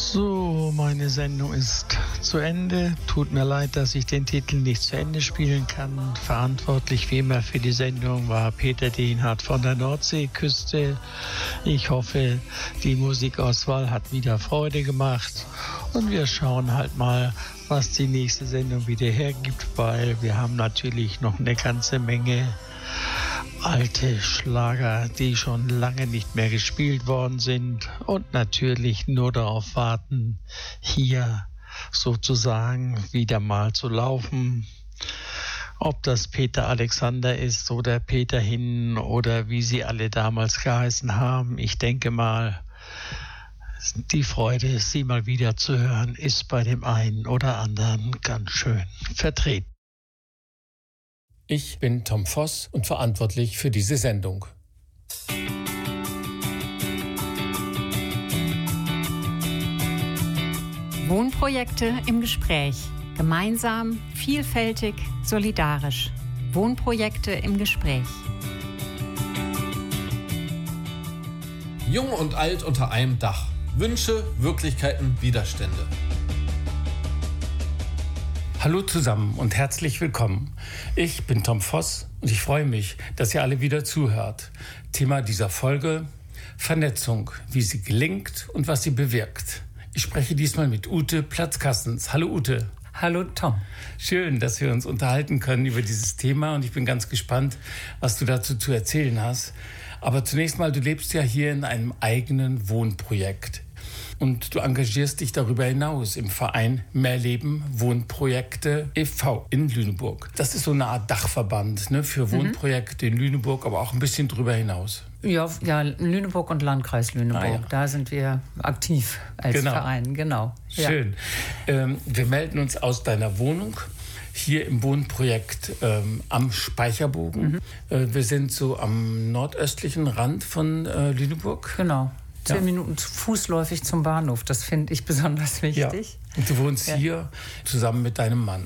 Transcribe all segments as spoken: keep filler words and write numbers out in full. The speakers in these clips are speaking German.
So, meine Sendung ist zu Ende. Tut mir leid, dass ich den Titel nicht zu Ende spielen kann. Verantwortlich wie immer für die Sendung war Peter Dienhardt von der Nordseeküste. Ich hoffe, die Musikauswahl hat wieder Freude gemacht. Und wir schauen halt mal, was die nächste Sendung wieder hergibt, weil wir haben natürlich noch eine ganze Menge alte Schlager, die schon lange nicht mehr gespielt worden sind und natürlich nur darauf warten, hier sozusagen wieder mal zu laufen. Ob das Peter Alexander ist oder Peter Hin oder wie sie alle damals geheißen haben, ich denke mal, die Freude, sie mal wieder zu hören, ist bei dem einen oder anderen ganz schön vertreten. Ich bin Tom Voss und verantwortlich für diese Sendung. Wohnprojekte im Gespräch. Gemeinsam, vielfältig, solidarisch. Wohnprojekte im Gespräch. Jung und alt unter einem Dach. Wünsche, Wirklichkeiten, Widerstände. Hallo zusammen und herzlich willkommen. Ich bin Tom Voss und ich freue mich, dass ihr alle wieder zuhört. Thema dieser Folge: Vernetzung, wie sie gelingt und was sie bewirkt. Ich spreche diesmal mit Ute Platzkastens. Hallo Ute. Hallo Tom. Schön, dass wir uns unterhalten können über dieses Thema und ich bin ganz gespannt, was du dazu zu erzählen hast. Aber zunächst mal, du lebst ja hier in einem eigenen Wohnprojekt. Und du engagierst dich darüber hinaus im Verein Mehrleben Wohnprojekte e V in Lüneburg. Das ist so eine Art Dachverband, ne, für Wohnprojekte mhm. in Lüneburg, aber auch ein bisschen drüber hinaus. Ja, ja, Lüneburg und Landkreis Lüneburg, ah, ja. Da sind wir aktiv als genau. Verein, genau. Schön. Ja. Ähm, wir melden uns aus deiner Wohnung hier im Wohnprojekt ähm, am Speicherbogen. Mhm. Äh, wir sind so am nordöstlichen Rand von äh, Lüneburg. Genau. Zehn Ja. Minuten fußläufig zum Bahnhof, das finde ich besonders wichtig. Ja. Und du wohnst ja. hier zusammen mit deinem Mann?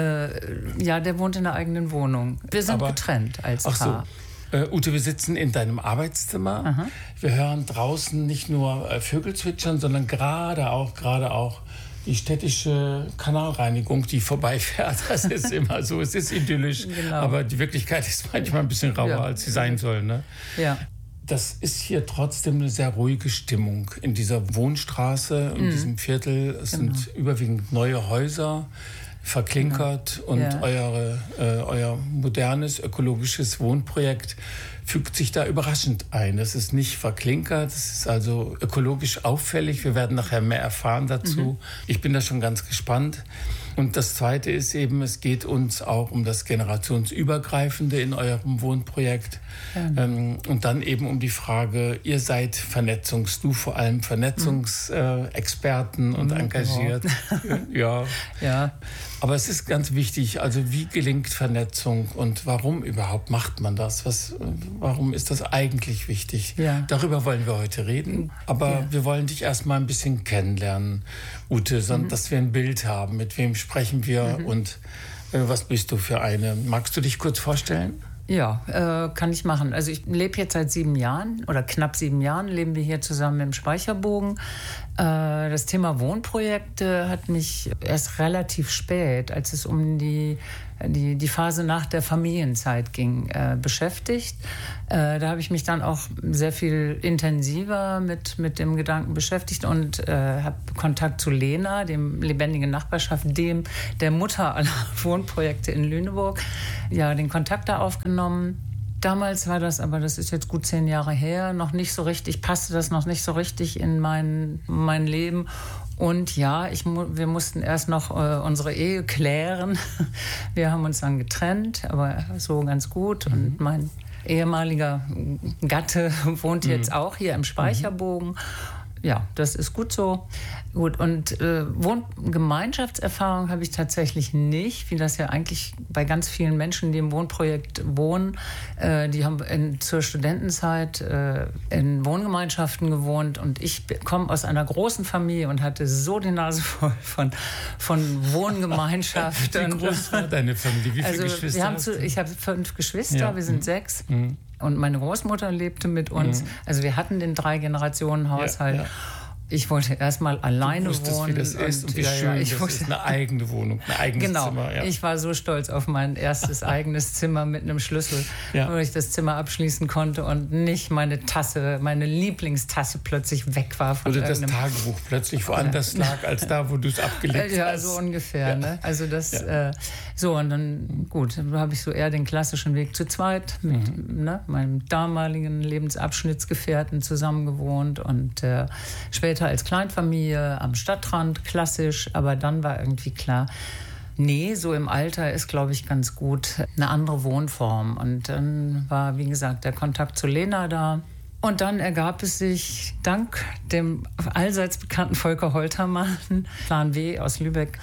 Äh, ja, der wohnt in der eigenen Wohnung. Wir sind Aber, getrennt als ach Paar. So. Äh, Ute, wir sitzen in deinem Arbeitszimmer. Aha. Wir hören draußen nicht nur äh, Vögel zwitschern, sondern gerade auch, gerade auch die städtische Kanalreinigung, die vorbeifährt. Das ist immer so, es ist idyllisch. Genau. Aber die Wirklichkeit ist manchmal ein bisschen rauer, ja. als sie sein soll. Ne? Ja. Das ist hier trotzdem eine sehr ruhige Stimmung in dieser Wohnstraße, in mhm. diesem Viertel. Es genau. sind überwiegend neue Häuser, verklinkert. Genau. Und ja. eure, äh, euer modernes ökologisches Wohnprojekt fügt sich da überraschend ein. Es ist nicht verklinkert, es ist also ökologisch auffällig. Wir werden nachher mehr erfahren dazu. Mhm. Ich bin da schon ganz gespannt. Und das Zweite ist eben, es geht uns auch um das Generationsübergreifende in eurem Wohnprojekt. Ja. Ähm, und dann eben um die Frage, ihr seid Vernetzungs-, du vor allem Vernetzungsexperten mhm. äh, und mhm, engagiert. Ja. ja. Aber es ist ganz wichtig, also wie gelingt Vernetzung und warum überhaupt macht man das? Was, warum ist das eigentlich wichtig? Ja. Darüber wollen wir heute reden. Aber ja. wir wollen dich erst mal ein bisschen kennenlernen, Ute, so, mhm. dass wir ein Bild haben, mit wem sprechen wir mhm. und äh, was bist du für eine? Magst du dich kurz vorstellen? Ja, äh, kann ich machen. Also ich lebe jetzt seit sieben Jahren oder knapp sieben Jahren leben wir hier zusammen im Speicherbogen. Äh, das Thema Wohnprojekte hat mich erst relativ spät, als es um die die, die Phase nach der Familienzeit ging, äh, beschäftigt. Äh, da habe ich mich dann auch sehr viel intensiver mit, mit dem Gedanken beschäftigt und äh, habe Kontakt zu Lena, dem lebendigen Nachbarschaft, dem der Mutter aller Wohnprojekte in Lüneburg, ja, den Kontakt da aufgenommen. Damals war das, aber das ist jetzt gut zehn Jahre her, noch nicht so richtig, passte das noch nicht so richtig in mein, mein Leben. Und ja, ich, wir mussten erst noch äh, unsere Ehe klären. Wir haben uns dann getrennt, aber so ganz gut. Mhm. Und mein ehemaliger Gatte wohnt mhm. jetzt auch hier im Speicherbogen. Mhm. Ja, das ist gut so. Gut, und äh, Wohngemeinschaftserfahrung habe ich tatsächlich nicht, wie das ja eigentlich bei ganz vielen Menschen, die im Wohnprojekt wohnen. Äh, die haben in, zur Studentenzeit äh, in Wohngemeinschaften gewohnt und ich komme aus einer großen Familie und hatte so die Nase voll von, von Wohngemeinschaften. Wie groß war deine Familie? Wie viele also, Geschwister wir haben hast zu, du? Ich habe fünf Geschwister, Ja. wir sind mhm. sechs. Mhm. Und meine Großmutter lebte mit uns. Mhm. Also wir hatten den Drei-Generationen-Haushalt. Ja, ja. Ich wollte erstmal alleine du wusstest, wohnen. Wie das ist und, und wie ja, schön ja, ich das wusste, ist. Eine eigene Wohnung, ein eigenes genau, Zimmer. Ja. Ich war so stolz auf mein erstes eigenes Zimmer mit einem Schlüssel, ja. wo ich das Zimmer abschließen konnte und nicht meine Tasse, meine Lieblingstasse plötzlich weg war. Von Oder das Tagebuch plötzlich woanders lag, als da, wo du es abgelegt ja, hast. Ja, so ungefähr. Ja. Ne? Also das, ja. äh, so und dann, gut, dann habe ich so eher den klassischen Weg zu zweit mit mhm. ne, meinem damaligen Lebensabschnittsgefährten zusammen gewohnt und äh, später als Kleinfamilie am Stadtrand, klassisch, aber dann war irgendwie klar, nee, so im Alter ist, glaube ich, ganz gut eine andere Wohnform. Und dann war, wie gesagt, der Kontakt zu Lena da. Und dann ergab es sich, dank dem allseits bekannten Volker Holtermann, Plan W aus Lübeck,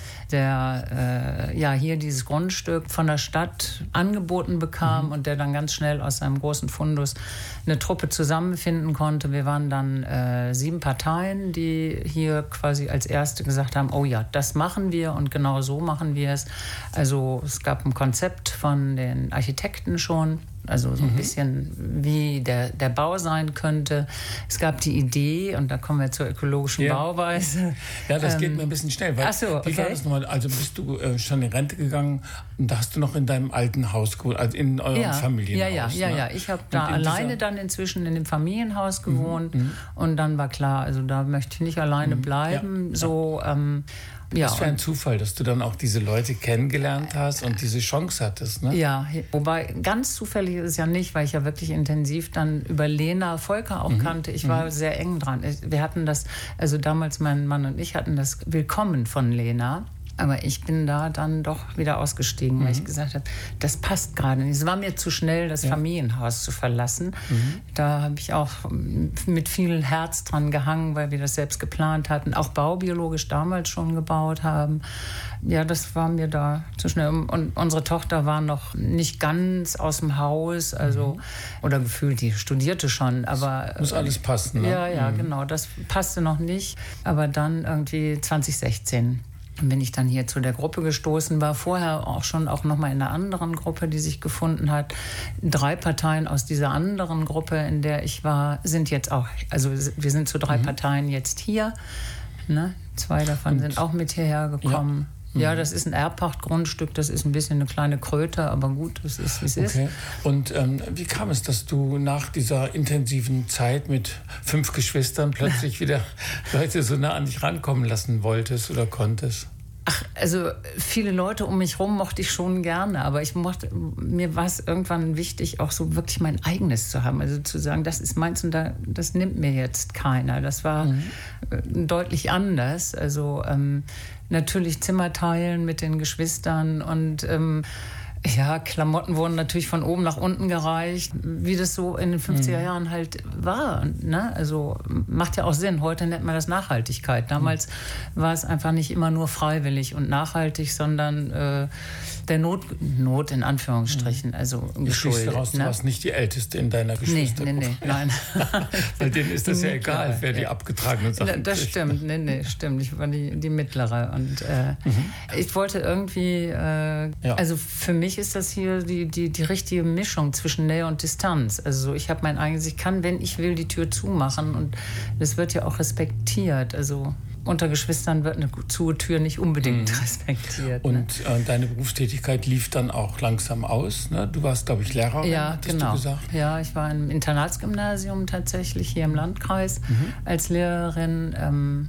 der äh, ja hier dieses Grundstück von der Stadt angeboten bekam mhm. und der dann ganz schnell aus seinem großen Fundus eine Truppe zusammenfinden konnte. Wir waren dann äh, sieben Parteien, die hier quasi als Erste gesagt haben, oh ja, das machen wir und genau so machen wir es. Also es gab ein Konzept von den Architekten schon. Also so ein mhm. bisschen, wie der, der Bau sein könnte. Es gab die Idee, und da kommen wir zur ökologischen ja. Bauweise. Ja, das ähm, geht mir ein bisschen schnell. Weil, ach so, okay. Wie war das nochmal? Also bist du äh, schon in Rente gegangen und da hast du noch in deinem alten Haus gewohnt, also in eurem ja. Familienhaus? Ja, ja, ne? ja, ja. Ich habe da in alleine dieser... dann inzwischen in dem Familienhaus gewohnt. Mhm. Und dann war klar, also da möchte ich nicht alleine mhm. bleiben. Ja. So, ähm, ja, Was für ein Zufall, dass du dann auch diese Leute kennengelernt hast und diese Chance hattest, ne? Ja, wobei ganz zufällig ist es ja nicht, weil ich ja wirklich intensiv dann über Lena Volker auch mhm. kannte. Ich war mhm. sehr eng dran. Wir hatten das, also damals mein Mann und ich hatten das Willkommen von Lena. Aber ich bin da dann doch wieder ausgestiegen, mhm. weil ich gesagt habe, das passt gerade nicht. Es war mir zu schnell, das ja. Familienhaus zu verlassen. Mhm. Da habe ich auch mit viel Herz dran gehangen, weil wir das selbst geplant hatten, auch baubiologisch damals schon gebaut haben. Ja, das war mir da zu schnell. Und unsere Tochter war noch nicht ganz aus dem Haus, also, mhm. oder gefühlt, die studierte schon, aber... Das muss alles passen, ne? Ja, ja, mhm. genau, das passte noch nicht. Aber dann irgendwie zwanzig sechzehn bin ich dann hier zu der Gruppe gestoßen, war vorher auch schon auch noch mal in einer anderen Gruppe, die sich gefunden hat. Drei Parteien aus dieser anderen Gruppe, in der ich war, sind jetzt auch, also wir sind zu drei mhm. Parteien jetzt hier. Ne? Zwei davon Und, sind auch mit hierher gekommen. Ja. Ja, das ist ein Erbpachtgrundstück, das ist ein bisschen eine kleine Kröte, aber gut, das ist, wie es okay. ist. Und ähm, wie kam es, dass du nach dieser intensiven Zeit mit fünf Geschwistern plötzlich wieder Leute so nah an dich rankommen lassen wolltest oder konntest? Ach, also viele Leute um mich rum mochte ich schon gerne, aber ich mochte, mir war es irgendwann wichtig, auch so wirklich mein eigenes zu haben. Also zu sagen, das ist meins und da, das nimmt mir jetzt keiner. Das war mhm. deutlich anders. Also ähm, natürlich Zimmer teilen mit den Geschwistern und ähm, ja, Klamotten wurden natürlich von oben nach unten gereicht, wie das so in den fünfziger Jahren halt war. Ne? Also macht ja auch Sinn. Heute nennt man das Nachhaltigkeit. Damals mhm. war es einfach nicht immer nur freiwillig und nachhaltig, sondern äh, der Not, Not in Anführungsstrichen, also geschuldet. Daraus, ne? Du warst nicht die Älteste in deiner Geschwistergruppe. Nee, nee, nee, nein. Bei denen ist das ja egal, wer die abgetragenen Sachen Das kriegt. stimmt, nee, nee, stimmt. Ich war die, die Mittlere. Und äh, mhm. ich wollte irgendwie, äh, ja. also für mich ist das hier die, die, die richtige Mischung zwischen Nähe und Distanz. Also ich habe mein eigenes, ich kann, wenn ich will, die Tür zumachen und das wird ja auch respektiert. Also unter Geschwistern wird eine zu Tür nicht unbedingt mhm. respektiert. Und ne? äh, deine Berufstätigkeit lief dann auch langsam aus. Ne? Du warst, glaube ich, Lehrerin, ja, hattest genau. du gesagt. Ja, ich war im Internatsgymnasium tatsächlich hier im Landkreis mhm. als Lehrerin. Ähm,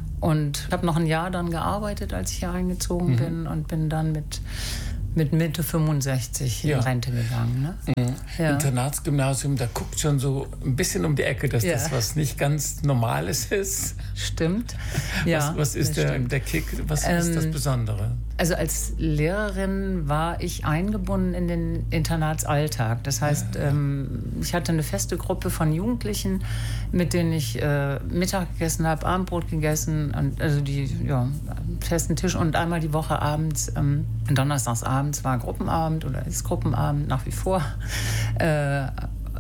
und habe noch ein Jahr dann gearbeitet, als ich hier eingezogen mhm. bin und bin dann mit mit Mitte fünfundsechzig ja. in Rente gegangen. Ne? Mhm. Ja. Internatsgymnasium, da guckt schon so ein bisschen um die Ecke, dass ja. das was nicht ganz Normales ist. Stimmt. Ja, was, was ist der, der Kick? Was ähm, ist das Besondere? Also als Lehrerin war ich eingebunden in den Internatsalltag. Das heißt, ja. ähm, ich hatte eine feste Gruppe von Jugendlichen, mit denen ich äh, Mittag gegessen habe, Abendbrot gegessen, und, also die ja, festen Tisch und einmal die Woche abends, ähm, donnerstags abends war Gruppenabend oder ist Gruppenabend nach wie vor. Äh,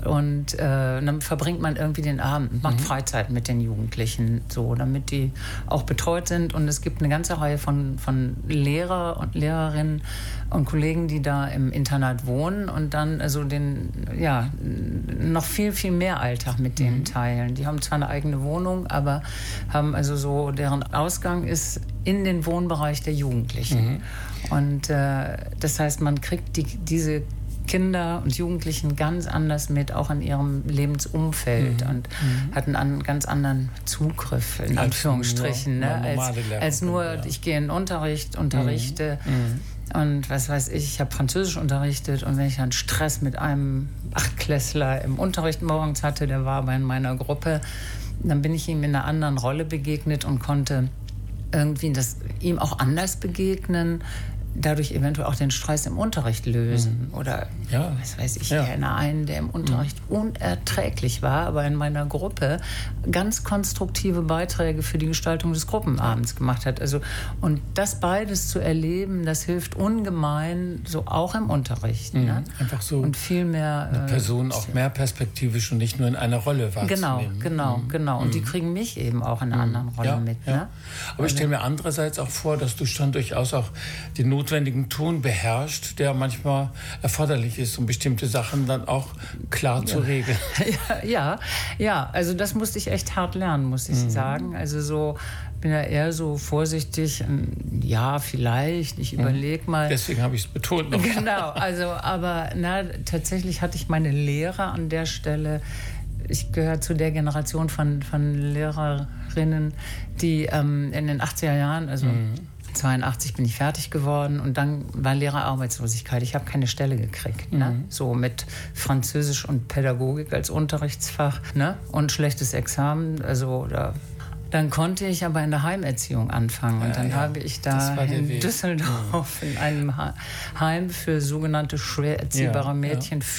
Und äh, dann verbringt man irgendwie den Abend, macht mhm. Freizeit mit den Jugendlichen, so, damit die auch betreut sind. Und es gibt eine ganze Reihe von, von Lehrer und Lehrerinnen und Kollegen, die da im Internat wohnen und dann also den, ja, noch viel, viel mehr Alltag mit denen mhm. teilen. Die haben zwar eine eigene Wohnung, aber haben also so, deren Ausgang ist in den Wohnbereich der Jugendlichen. Mhm. Und äh, das heißt, man kriegt die, diese Kinder und Jugendlichen ganz anders mit, auch in ihrem Lebensumfeld mhm. und mhm. hatten einen ganz anderen Zugriff, in als Anführungsstrichen, nur, ne? als, als nur, ja. ich gehe in den Unterricht, unterrichte mhm. und was weiß ich, ich habe Französisch unterrichtet und wenn ich dann Stress mit einem Achtklässler im Unterricht morgens hatte, der war aber in meiner Gruppe, dann bin ich ihm in einer anderen Rolle begegnet und konnte irgendwie das, ihm auch anders begegnen, dadurch eventuell auch den Stress im Unterricht lösen. Mhm. Oder, ja. was weiß ich, ja. kenne einen, der im Unterricht mhm. unerträglich war, aber in meiner Gruppe ganz konstruktive Beiträge für die Gestaltung des Gruppenabends gemacht hat. Also, und das beides zu erleben, das hilft ungemein, so auch im Unterricht. Mhm. Ne? Einfach so und viel mehr, eine Person äh, auch mehr perspektivisch und nicht nur in einer Rolle wahrzunehmen. Genau, genau, mhm. genau. Und mhm. die kriegen mich eben auch in einer mhm. anderen Rolle ja, mit. Ja. Ne? Aber ich stelle mir andererseits auch vor, dass du schon durchaus auch die Not notwendigen Ton beherrscht, der manchmal erforderlich ist, um bestimmte Sachen dann auch klar ja. zu regeln. Ja, ja, ja, also das musste ich echt hart lernen, muss ich mhm. sagen. Also so, bin ja eher so vorsichtig, ja, vielleicht, ich überlege mal. Deswegen habe ich es betont noch. Genau, also, aber na, tatsächlich hatte ich meine Lehrer an der Stelle. Ich gehöre zu der Generation von, von Lehrerinnen, die ähm, in den achtziger Jahren, also mhm. zweiundachtzig bin ich fertig geworden und dann war Lehrerarbeitslosigkeit. Ich habe keine Stelle gekriegt. Mhm. Ne? So mit Französisch und Pädagogik als Unterrichtsfach, ne? Und schlechtes Examen. Also da, dann konnte ich aber in der Heimerziehung anfangen. Und dann ja, ja. habe ich da in Weg. Düsseldorf mhm. in einem Heim für sogenannte schwer erziehbare ja, Mädchen ja.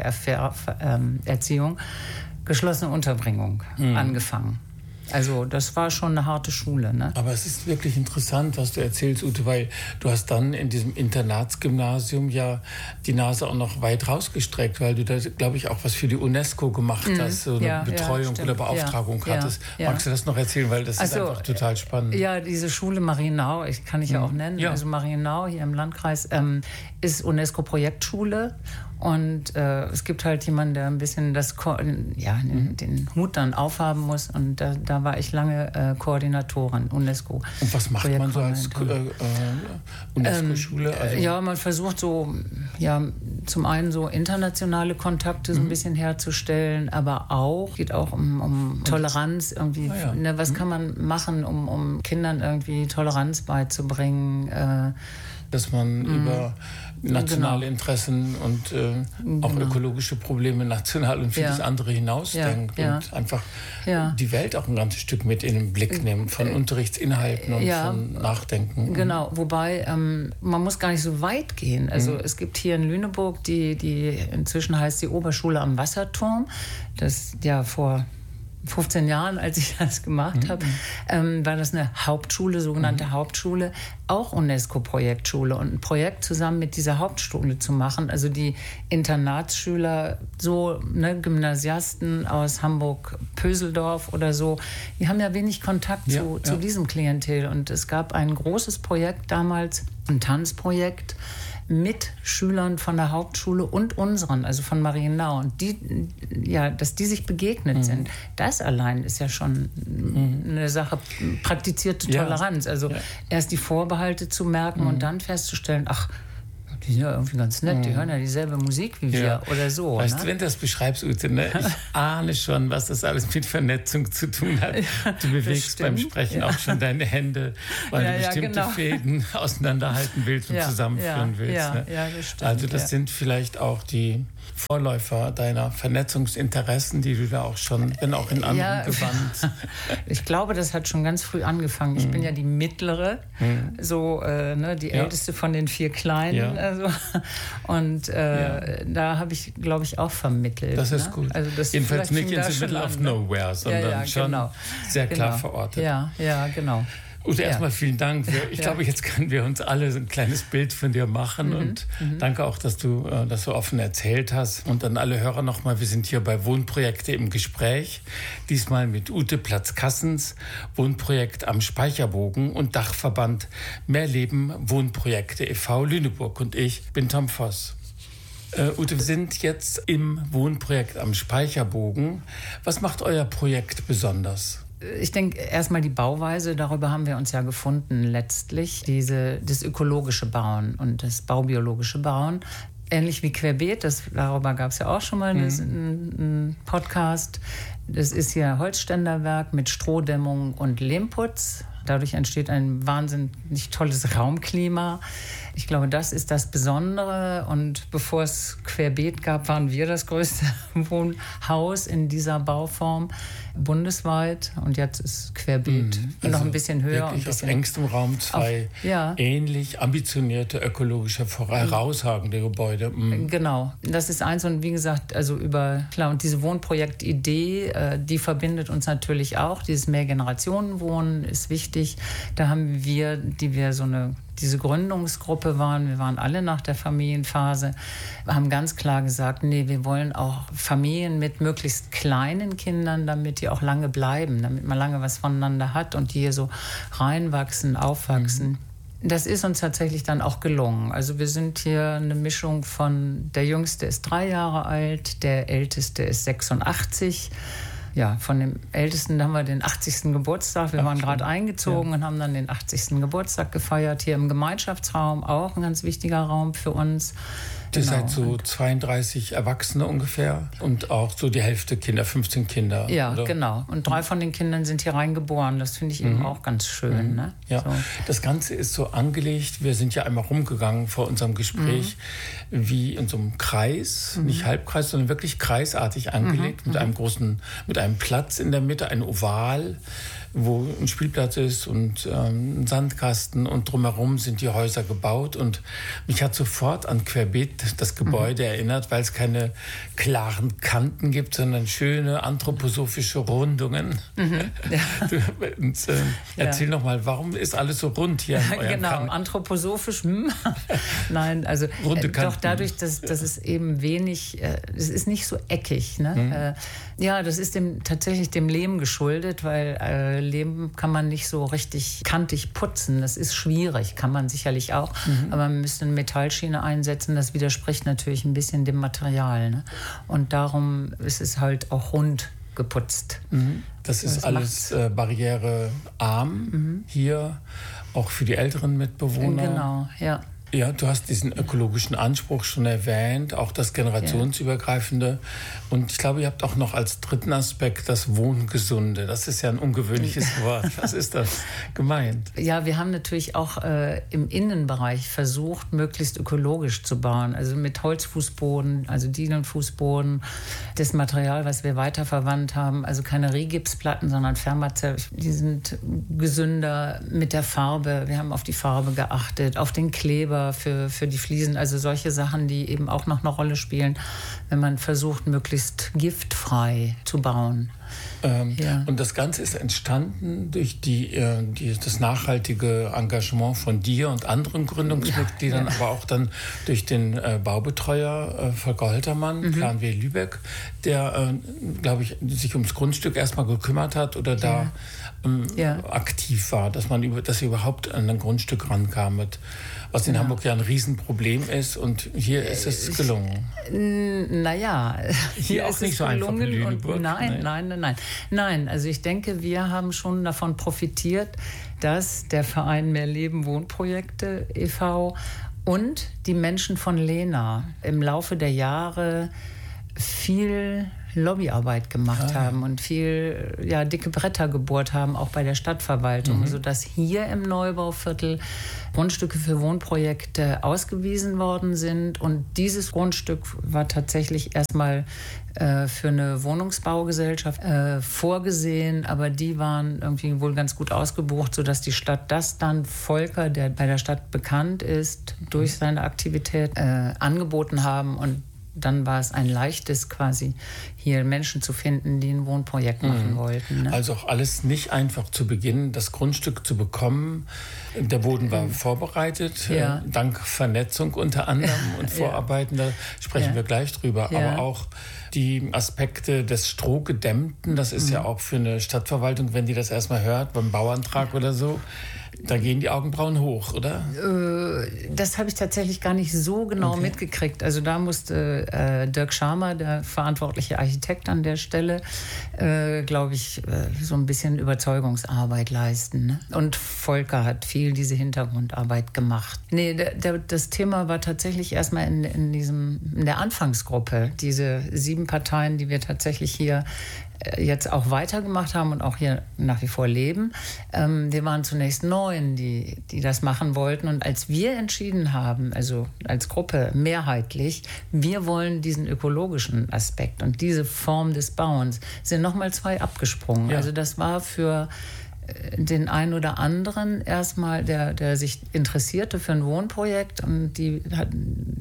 Fürsorgeerziehung, geschlossene Unterbringung mhm. angefangen. Also das war schon eine harte Schule. Ne? Aber es ist wirklich interessant, was du erzählst, Ute, weil du hast dann in diesem Internatsgymnasium ja die Nase auch noch weit rausgestreckt, weil du da, glaube ich, auch was für die UNESCO gemacht mhm. hast, so eine ja, Betreuung ja, oder Beauftragung ja, hattest. Ja, Magst ja. du das noch erzählen, weil das also, ist einfach total spannend. Ja, diese Schule Marienau, ich kann ich ja auch nennen, ja. also Marienau hier im Landkreis, ähm, ist UNESCO-Projektschule. Und äh, es gibt halt jemanden, der ein bisschen das Ko- ja, den, den Hut dann aufhaben muss. Und da, da war ich lange äh, Koordinatorin, UNESCO. Und was macht man so als äh, äh, UNESCO-Schule? Also ja, man versucht so, ja, zum einen so internationale Kontakte so ein mhm. bisschen herzustellen, aber auch, geht auch um, um Toleranz irgendwie. Ah, ja. Ne, was mhm. kann man machen, um, um Kindern irgendwie Toleranz beizubringen? Äh, Dass man mhm. über nationale genau. Interessen und äh, auch genau. ökologische Probleme national und vieles ja. andere hinausdenkt ja, ja. und einfach ja. die Welt auch ein ganzes Stück mit in den Blick nimmt, von Unterrichtsinhalten und ja. von Nachdenken. Genau, wobei ähm, man muss gar nicht so weit gehen. Also mhm. es gibt hier in Lüneburg, die, die inzwischen heißt die Oberschule am Wasserturm, das ja vor fünfzehn Jahren, als ich das gemacht mhm. habe, ähm, war das eine Hauptschule, sogenannte mhm. Hauptschule, auch UNESCO-Projektschule. Und ein Projekt zusammen mit dieser Hauptschule zu machen, also die Internatsschüler, so ne, Gymnasiasten aus Hamburg-Pöseldorf oder so, die haben ja wenig Kontakt ja, zu, ja. zu diesem Klientel. Und es gab ein großes Projekt damals, ein Tanzprojekt, mit Schülern von der Hauptschule und unseren, also von Marienau. Und die, ja, dass die sich begegnet mhm. sind, das allein ist ja schon mhm. eine Sache, praktizierte Toleranz. Ja. Also ja. erst die Vorbehalte zu merken mhm. und dann festzustellen, ach, die sind ja irgendwie ganz nett, die hören ja dieselbe Musik wie wir ja. oder so. Weißt ne? du, wenn du das beschreibst, Ute, ne? Ich ahne schon, was das alles mit Vernetzung zu tun hat. Du bewegst beim Sprechen ja. auch schon deine Hände, weil ja, du bestimmte ja, genau. Fäden auseinanderhalten willst und ja, zusammenführen ja, willst. Ja, ne? ja, das stimmt, also das ja. sind vielleicht auch die Vorläufer deiner Vernetzungsinteressen, die du da auch schon, wenn auch in anderen ja. Gewand. Ich glaube, das hat schon ganz früh angefangen. Ich mhm. bin ja die mittlere, mhm. so äh, ne, die ja. älteste von den vier Kleinen. Ja. Also, und äh, ja. da habe ich, glaube ich, auch vermittelt. Das ist ne? gut. Also das jedenfalls nicht in the middle of nowhere, sondern ja, ja, schon genau. sehr klar genau. verortet. Ja, ja, genau. Ute, ja. erstmal vielen Dank. Ich ja. glaube, jetzt können wir uns alle so ein kleines Bild von dir machen. Mhm. Und mhm. danke auch, dass du äh, das so offen erzählt hast. Und an alle Hörer nochmal, wir sind hier bei Wohnprojekte im Gespräch. Diesmal mit Ute Platz-Kassens, Wohnprojekt am Speicherbogen und Dachverband Mehr Leben Wohnprojekte e V Lüneburg. Und ich bin Tom Voss. Uh, Ute, wir sind jetzt im Wohnprojekt am Speicherbogen. Was macht euer Projekt besonders? Ich denke, erstmal die Bauweise, darüber haben wir uns ja gefunden letztlich. Diese, das ökologische Bauen und das baubiologische Bauen. Ähnlich wie Querbeet, das, darüber gab es ja auch schon mal mhm. einen Podcast. Das ist hier Holzständerwerk mit Strohdämmung und Lehmputz. Dadurch entsteht ein wahnsinnig tolles Raumklima. Ich glaube, das ist das Besondere. Und bevor es Querbeet gab, waren wir das größte Wohnhaus in dieser Bauform bundesweit. Und jetzt ist Querbeet mhm. also noch ein bisschen höher. Wirklich und auf engstem Raum zwei auf, ja. ähnlich ambitionierte, ökologische, herausragende Gebäude. Mhm. Genau, das ist eins. Und wie gesagt, also über, klar, und diese Wohnprojektidee, äh, die verbindet uns natürlich auch. Dieses Mehrgenerationenwohnen ist wichtig. Da haben wir, die wir so eine diese Gründungsgruppe waren, wir waren alle nach der Familienphase, haben ganz klar gesagt, nee, wir wollen auch Familien mit möglichst kleinen Kindern, damit die auch lange bleiben, damit man lange was voneinander hat und die hier so reinwachsen, aufwachsen. Mhm. Das ist uns tatsächlich dann auch gelungen. Also wir sind hier eine Mischung von, der Jüngste ist drei Jahre alt, der Älteste ist sechsundachtzig. Ja, von dem Ältesten haben wir den achtzigsten Geburtstag. Wir Ach, waren gerade eingezogen ja. und haben dann den achtzigsten Geburtstag gefeiert. Hier im Gemeinschaftsraum, auch ein ganz wichtiger Raum für uns. Ihr genau. seid so zweiunddreißig Erwachsene ungefähr und auch so die Hälfte Kinder, fünfzehn Kinder. Ja, oder? Genau. Und drei von den Kindern sind hier reingeboren. Das finde ich mhm. eben auch ganz schön. Mhm. Ne? Ja, so. Das Ganze ist so angelegt. Wir sind ja einmal rumgegangen vor unserem Gespräch, mhm. wie in so einem Kreis, mhm. nicht Halbkreis, sondern wirklich kreisartig angelegt, mhm. mit einem großen, mit einem Platz in der Mitte, ein Oval, wo ein Spielplatz ist und ähm, ein Sandkasten und drumherum sind die Häuser gebaut. Und mich hat sofort an Querbeet das Gebäude mhm. erinnert, weil es keine klaren Kanten gibt, sondern schöne anthroposophische Rundungen. Mhm. Ja. und, äh, erzähl ja. noch mal, warum ist alles so rund hier in eurem Genau, Kanten? Anthroposophisch, hm. Nein, also äh, doch dadurch, dass, dass es eben wenig, äh, es ist nicht so eckig. Ne? Mhm. Äh, ja, das ist dem, tatsächlich dem Lehm geschuldet, weil äh, Lehm kann man nicht so richtig kantig putzen. Das ist schwierig, kann man sicherlich auch. Mhm. Aber man müsste eine Metallschiene einsetzen. Das widerspricht natürlich ein bisschen dem Material. Ne? Und darum ist es halt auch rund geputzt. Mhm. Das ist das alles äh, barrierearm mhm. hier, auch für die älteren Mitbewohner. Genau, ja. Ja, du hast diesen ökologischen Anspruch schon erwähnt, auch das generationsübergreifende. Und ich glaube, ihr habt auch noch als dritten Aspekt das Wohngesunde. Das ist ja ein ungewöhnliches Wort. Was ist das gemeint? Ja, wir haben natürlich auch äh, im Innenbereich versucht, möglichst ökologisch zu bauen. Also mit Holzfußboden, also Dielenfußboden. Das Material, was wir weiterverwandt haben, also keine Rigipsplatten, sondern Fermazell. Die sind gesünder mit der Farbe. Wir haben auf die Farbe geachtet, auf den Kleber für, für die Fliesen, also solche Sachen, die eben auch noch eine Rolle spielen, wenn man versucht, möglichst giftfrei zu bauen. Ähm, ja. Und das Ganze ist entstanden durch die, äh, die, das nachhaltige Engagement von dir und anderen Gründungsmitgliedern, ja, ja. aber auch dann durch den äh, Baubetreuer äh, Volker Holtermann, mhm. Plan W. Lübeck, der, äh, glaube ich, sich ums Grundstück erstmal gekümmert hat oder ja. da ähm, ja. aktiv war, dass man über, dass sie überhaupt an ein Grundstück rankam, mit, was in ja. Hamburg ja ein Riesenproblem ist, und hier ist es gelungen. Naja, hier, hier auch ist nicht es so gelungen. Einfach in Lüneburg. Und nein, nein, nein, nein. Nein, also ich denke, wir haben schon davon profitiert, dass der Verein Mehr Leben Wohnprojekte e V und die Menschen von Lena im Laufe der Jahre viel Lobbyarbeit gemacht ah. haben und viel ja, dicke Bretter gebohrt haben, auch bei der Stadtverwaltung, mhm. sodass hier im Neubauviertel Grundstücke für Wohnprojekte ausgewiesen worden sind. Und dieses Grundstück war tatsächlich erstmal äh, für eine Wohnungsbaugesellschaft äh, vorgesehen, aber die waren irgendwie wohl ganz gut ausgebucht, sodass die Stadt das dann Volker, der bei der Stadt bekannt ist, durch seine Aktivität äh, angeboten haben. Und dann war es ein leichtes quasi, hier Menschen zu finden, die ein Wohnprojekt machen mhm. wollten. Ne? Also auch alles nicht einfach zu Beginn, das Grundstück zu bekommen. Der Boden war mhm. vorbereitet, ja. äh, dank Vernetzung unter anderem und Vorarbeiten, da sprechen ja. wir gleich drüber. Ja. Aber auch die Aspekte des Strohgedämmten, das ist mhm. ja auch für eine Stadtverwaltung, wenn die das erstmal hört, beim Bauantrag ja. oder so, da gehen die Augenbrauen hoch, oder? Äh, das habe ich tatsächlich gar nicht so genau okay. mitgekriegt. Also da musste äh, Dirk Schamer, der verantwortliche Architekt an der Stelle, äh, glaube ich, äh, so ein bisschen Überzeugungsarbeit leisten. Ne? Und Volker hat viel diese Hintergrundarbeit gemacht. Nee, der, der, das Thema war tatsächlich erstmal in, in, diesem, in der Anfangsgruppe. Diese sieben Parteien, die wir tatsächlich hier jetzt auch weitergemacht haben und auch hier nach wie vor leben. Ähm, wir waren zunächst neun, die, die das machen wollten. Und als wir entschieden haben, also als Gruppe mehrheitlich, wir wollen diesen ökologischen Aspekt und diese Form des Bauens, sind nochmal zwei abgesprungen. Ja. Also das war für den einen oder anderen erstmal, der, der sich interessierte für ein Wohnprojekt, und die hat,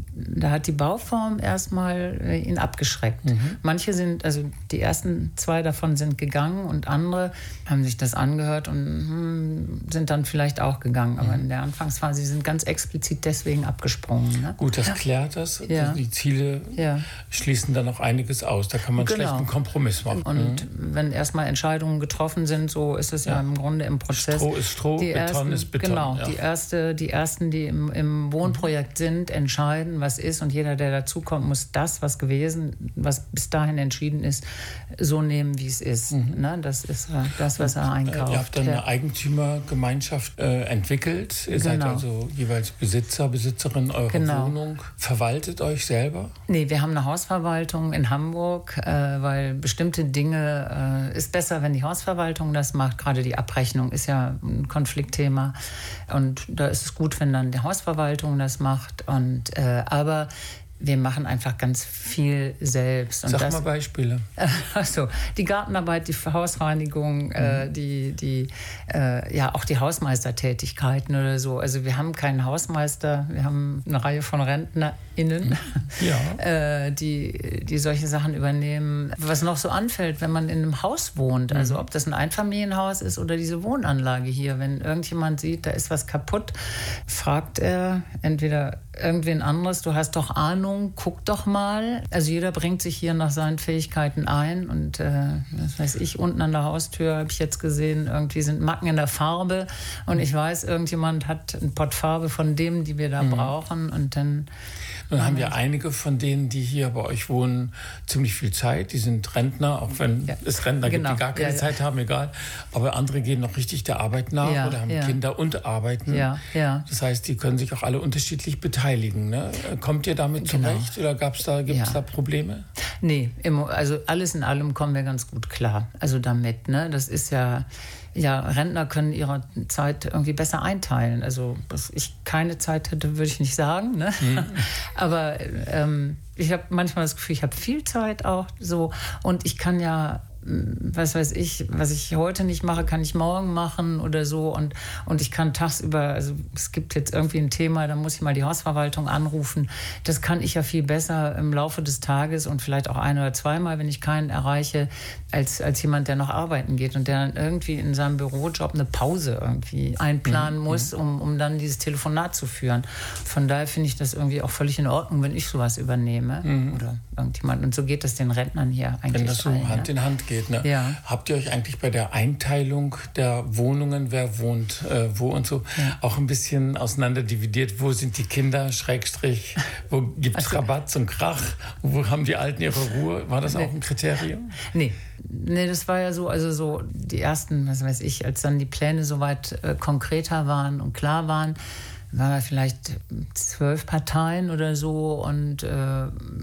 da hat die Bauform erstmal ihn abgeschreckt. Mhm. Manche sind, also die ersten zwei davon sind gegangen und andere haben sich das angehört und hm, sind dann vielleicht auch gegangen. Aber mhm. in der Anfangsphase, sie sind ganz explizit deswegen abgesprungen. Ne? Gut, das klärt das. Ja. Die Ziele ja. schließen dann noch einiges aus. Da kann man genau. schlecht einen Kompromiss machen. Und mhm. wenn erstmal Entscheidungen getroffen sind, so ist es ja, ja im Grunde im Prozess. Stroh ist Stroh, die Beton ersten, ist Beton. Genau, ja. die, erste, die Ersten, die im, im Wohnprojekt mhm. sind, entscheiden, was ist. Und jeder, der dazukommt, muss das, was gewesen, was bis dahin entschieden ist, so nehmen, wie es ist. Mhm. Ne? Das ist das, was er einkauft. Ihr habt dann ja. eine Eigentümergemeinschaft äh, entwickelt. Ihr genau. seid also jeweils Besitzer, Besitzerin eurer genau. Wohnung. Verwaltet euch selber? Nee, wir haben eine Hausverwaltung in Hamburg, äh, weil bestimmte Dinge äh, ist besser, wenn die Hausverwaltung das macht. Gerade die Abrechnung ist ja ein Konfliktthema. Und da ist es gut, wenn dann die Hausverwaltung das macht. Und, äh, aber wir machen einfach ganz viel selbst. Und Sag das, mal Beispiele. Achso, die Gartenarbeit, die Hausreinigung, mhm. äh, die, die, äh, ja, auch die Hausmeistertätigkeiten oder so. Also wir haben keinen Hausmeister, wir haben eine Reihe von RentnerInnen, ja. äh, die, die solche Sachen übernehmen. Was noch so anfällt, wenn man in einem Haus wohnt, also mhm. ob das ein Einfamilienhaus ist oder diese Wohnanlage hier, wenn irgendjemand sieht, da ist was kaputt, fragt er entweder irgendwen anderes, du hast doch Ahnung, guck doch mal. Also jeder bringt sich hier nach seinen Fähigkeiten ein und äh, was weiß ich, unten an der Haustür habe ich jetzt gesehen, irgendwie sind Macken in der Farbe und ich weiß, irgendjemand hat ein Pott Farbe von dem, die wir da mhm. brauchen und dann... Dann haben wir einige von denen, die hier bei euch wohnen, ziemlich viel Zeit. Die sind Rentner, auch wenn ja. es Rentner genau. gibt, die gar keine ja, ja. Zeit haben, egal. Aber andere gehen noch richtig der Arbeit nach ja, oder haben ja. Kinder und arbeiten. Ja, ja. Das heißt, die können sich auch alle unterschiedlich beteiligen. Ne? Kommt ihr damit genau. zurecht oder gab's da, gibt es ja. da Probleme? Nee, also alles in allem kommen wir ganz gut klar. Also damit, ne? Das ist ja... Ja, Rentner können ihre Zeit irgendwie besser einteilen. Also, dass ich keine Zeit hätte, würde ich nicht sagen. Ne? Mhm. Aber ähm, ich habe manchmal das Gefühl, ich habe viel Zeit auch so. Und ich kann ja, was weiß ich, was ich heute nicht mache, kann ich morgen machen oder so. Und, und ich kann tagsüber, also es gibt jetzt irgendwie ein Thema, da muss ich mal die Hausverwaltung anrufen. Das kann ich ja viel besser im Laufe des Tages und vielleicht auch ein- oder zweimal, wenn ich keinen erreiche, als, als jemand, der noch arbeiten geht und der dann irgendwie in seinem Bürojob eine Pause irgendwie einplanen mhm. muss, um, um dann dieses Telefonat zu führen. Von daher finde ich das irgendwie auch völlig in Ordnung, wenn ich sowas übernehme mhm. oder irgendjemand. Und so geht das den Rentnern hier eigentlich. Wenn das so allen, Hand ja. in Hand geht. Ne? Ja. Habt ihr euch eigentlich bei der Einteilung der Wohnungen, wer wohnt äh, wo und so, ja. auch ein bisschen auseinander dividiert? Wo sind die Kinder, Schrägstrich, wo gibt es also, Rabatz und Krach? Wo haben die Alten ihre Ruhe? War das nee. auch ein Kriterium? Nee. Nee, das war ja so, also so die ersten, was weiß ich, als dann die Pläne soweit äh, konkreter waren und klar waren, waren wir vielleicht zwölf Parteien oder so und äh,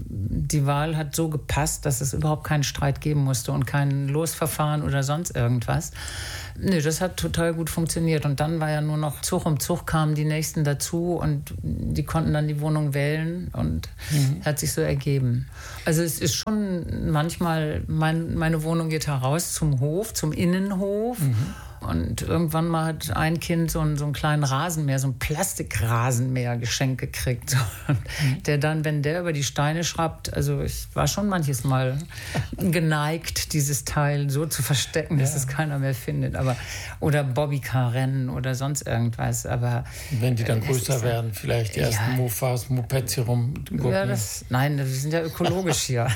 die Wahl hat so gepasst, dass es überhaupt keinen Streit geben musste und kein Losverfahren oder sonst irgendwas. Nee, das hat total gut funktioniert und dann war ja nur noch Zug um Zug kamen die Nächsten dazu und die konnten dann die Wohnung wählen und mhm. hat sich so ergeben. Also es ist schon manchmal, mein, meine Wohnung geht heraus zum Hof, zum Innenhof. Mhm. Und irgendwann mal hat ein Kind so einen, so einen kleinen Rasenmäher, so einen Plastikrasenmäher geschenkt gekriegt. So. Der dann, wenn der über die Steine schraubt, also ich war schon manches Mal geneigt, dieses Teil so zu verstecken, dass ja. es keiner mehr findet. Aber, oder Bobbycar-Rennen oder sonst irgendwas. Aber wenn die dann größer werden, vielleicht die ersten ja. Mofas, Mopeds hier rum. Ja, das, nein, wir sind ja ökologisch hier.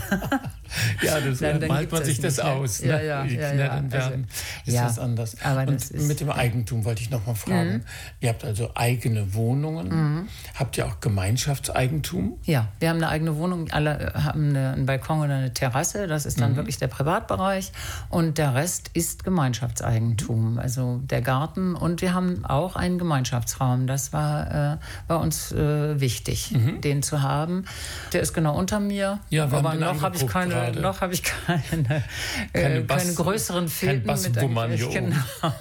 Ja, das dann, dann malt man sich das aus. Ja, ja, ne? ja, ja, ja. Dann werden, also, ist ja, das anders. Aber und das ist, mit dem Eigentum wollte ich noch mal fragen. Mhm. Ihr habt also eigene Wohnungen. Mhm. Habt ihr auch Gemeinschaftseigentum? Ja, wir haben eine eigene Wohnung. Alle haben eine, einen Balkon oder eine Terrasse. Das ist dann mhm. wirklich der Privatbereich. Und der Rest ist Gemeinschaftseigentum. Also der Garten. Und wir haben auch einen Gemeinschaftsraum. Das war, äh, war uns äh, wichtig, mhm. den zu haben. Der ist genau unter mir. Ja, aber noch habe ich keine, noch habe ich keine, keine, äh, Bass, keine größeren Fäden kein mit hier genau.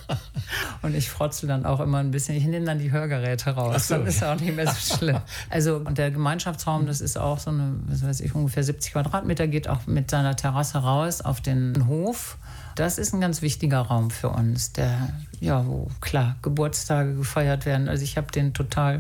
Und ich frotzel dann auch immer ein bisschen. Ich nehme dann die Hörgeräte raus. So. Dann ist es auch nicht mehr so schlimm. Also und der Gemeinschaftsraum, das ist auch so eine, was weiß ich, ungefähr siebzig Quadratmeter, geht auch mit seiner Terrasse raus auf den Hof. Das ist ein ganz wichtiger Raum für uns, der, ja, wo klar Geburtstage gefeiert werden. Also ich habe den total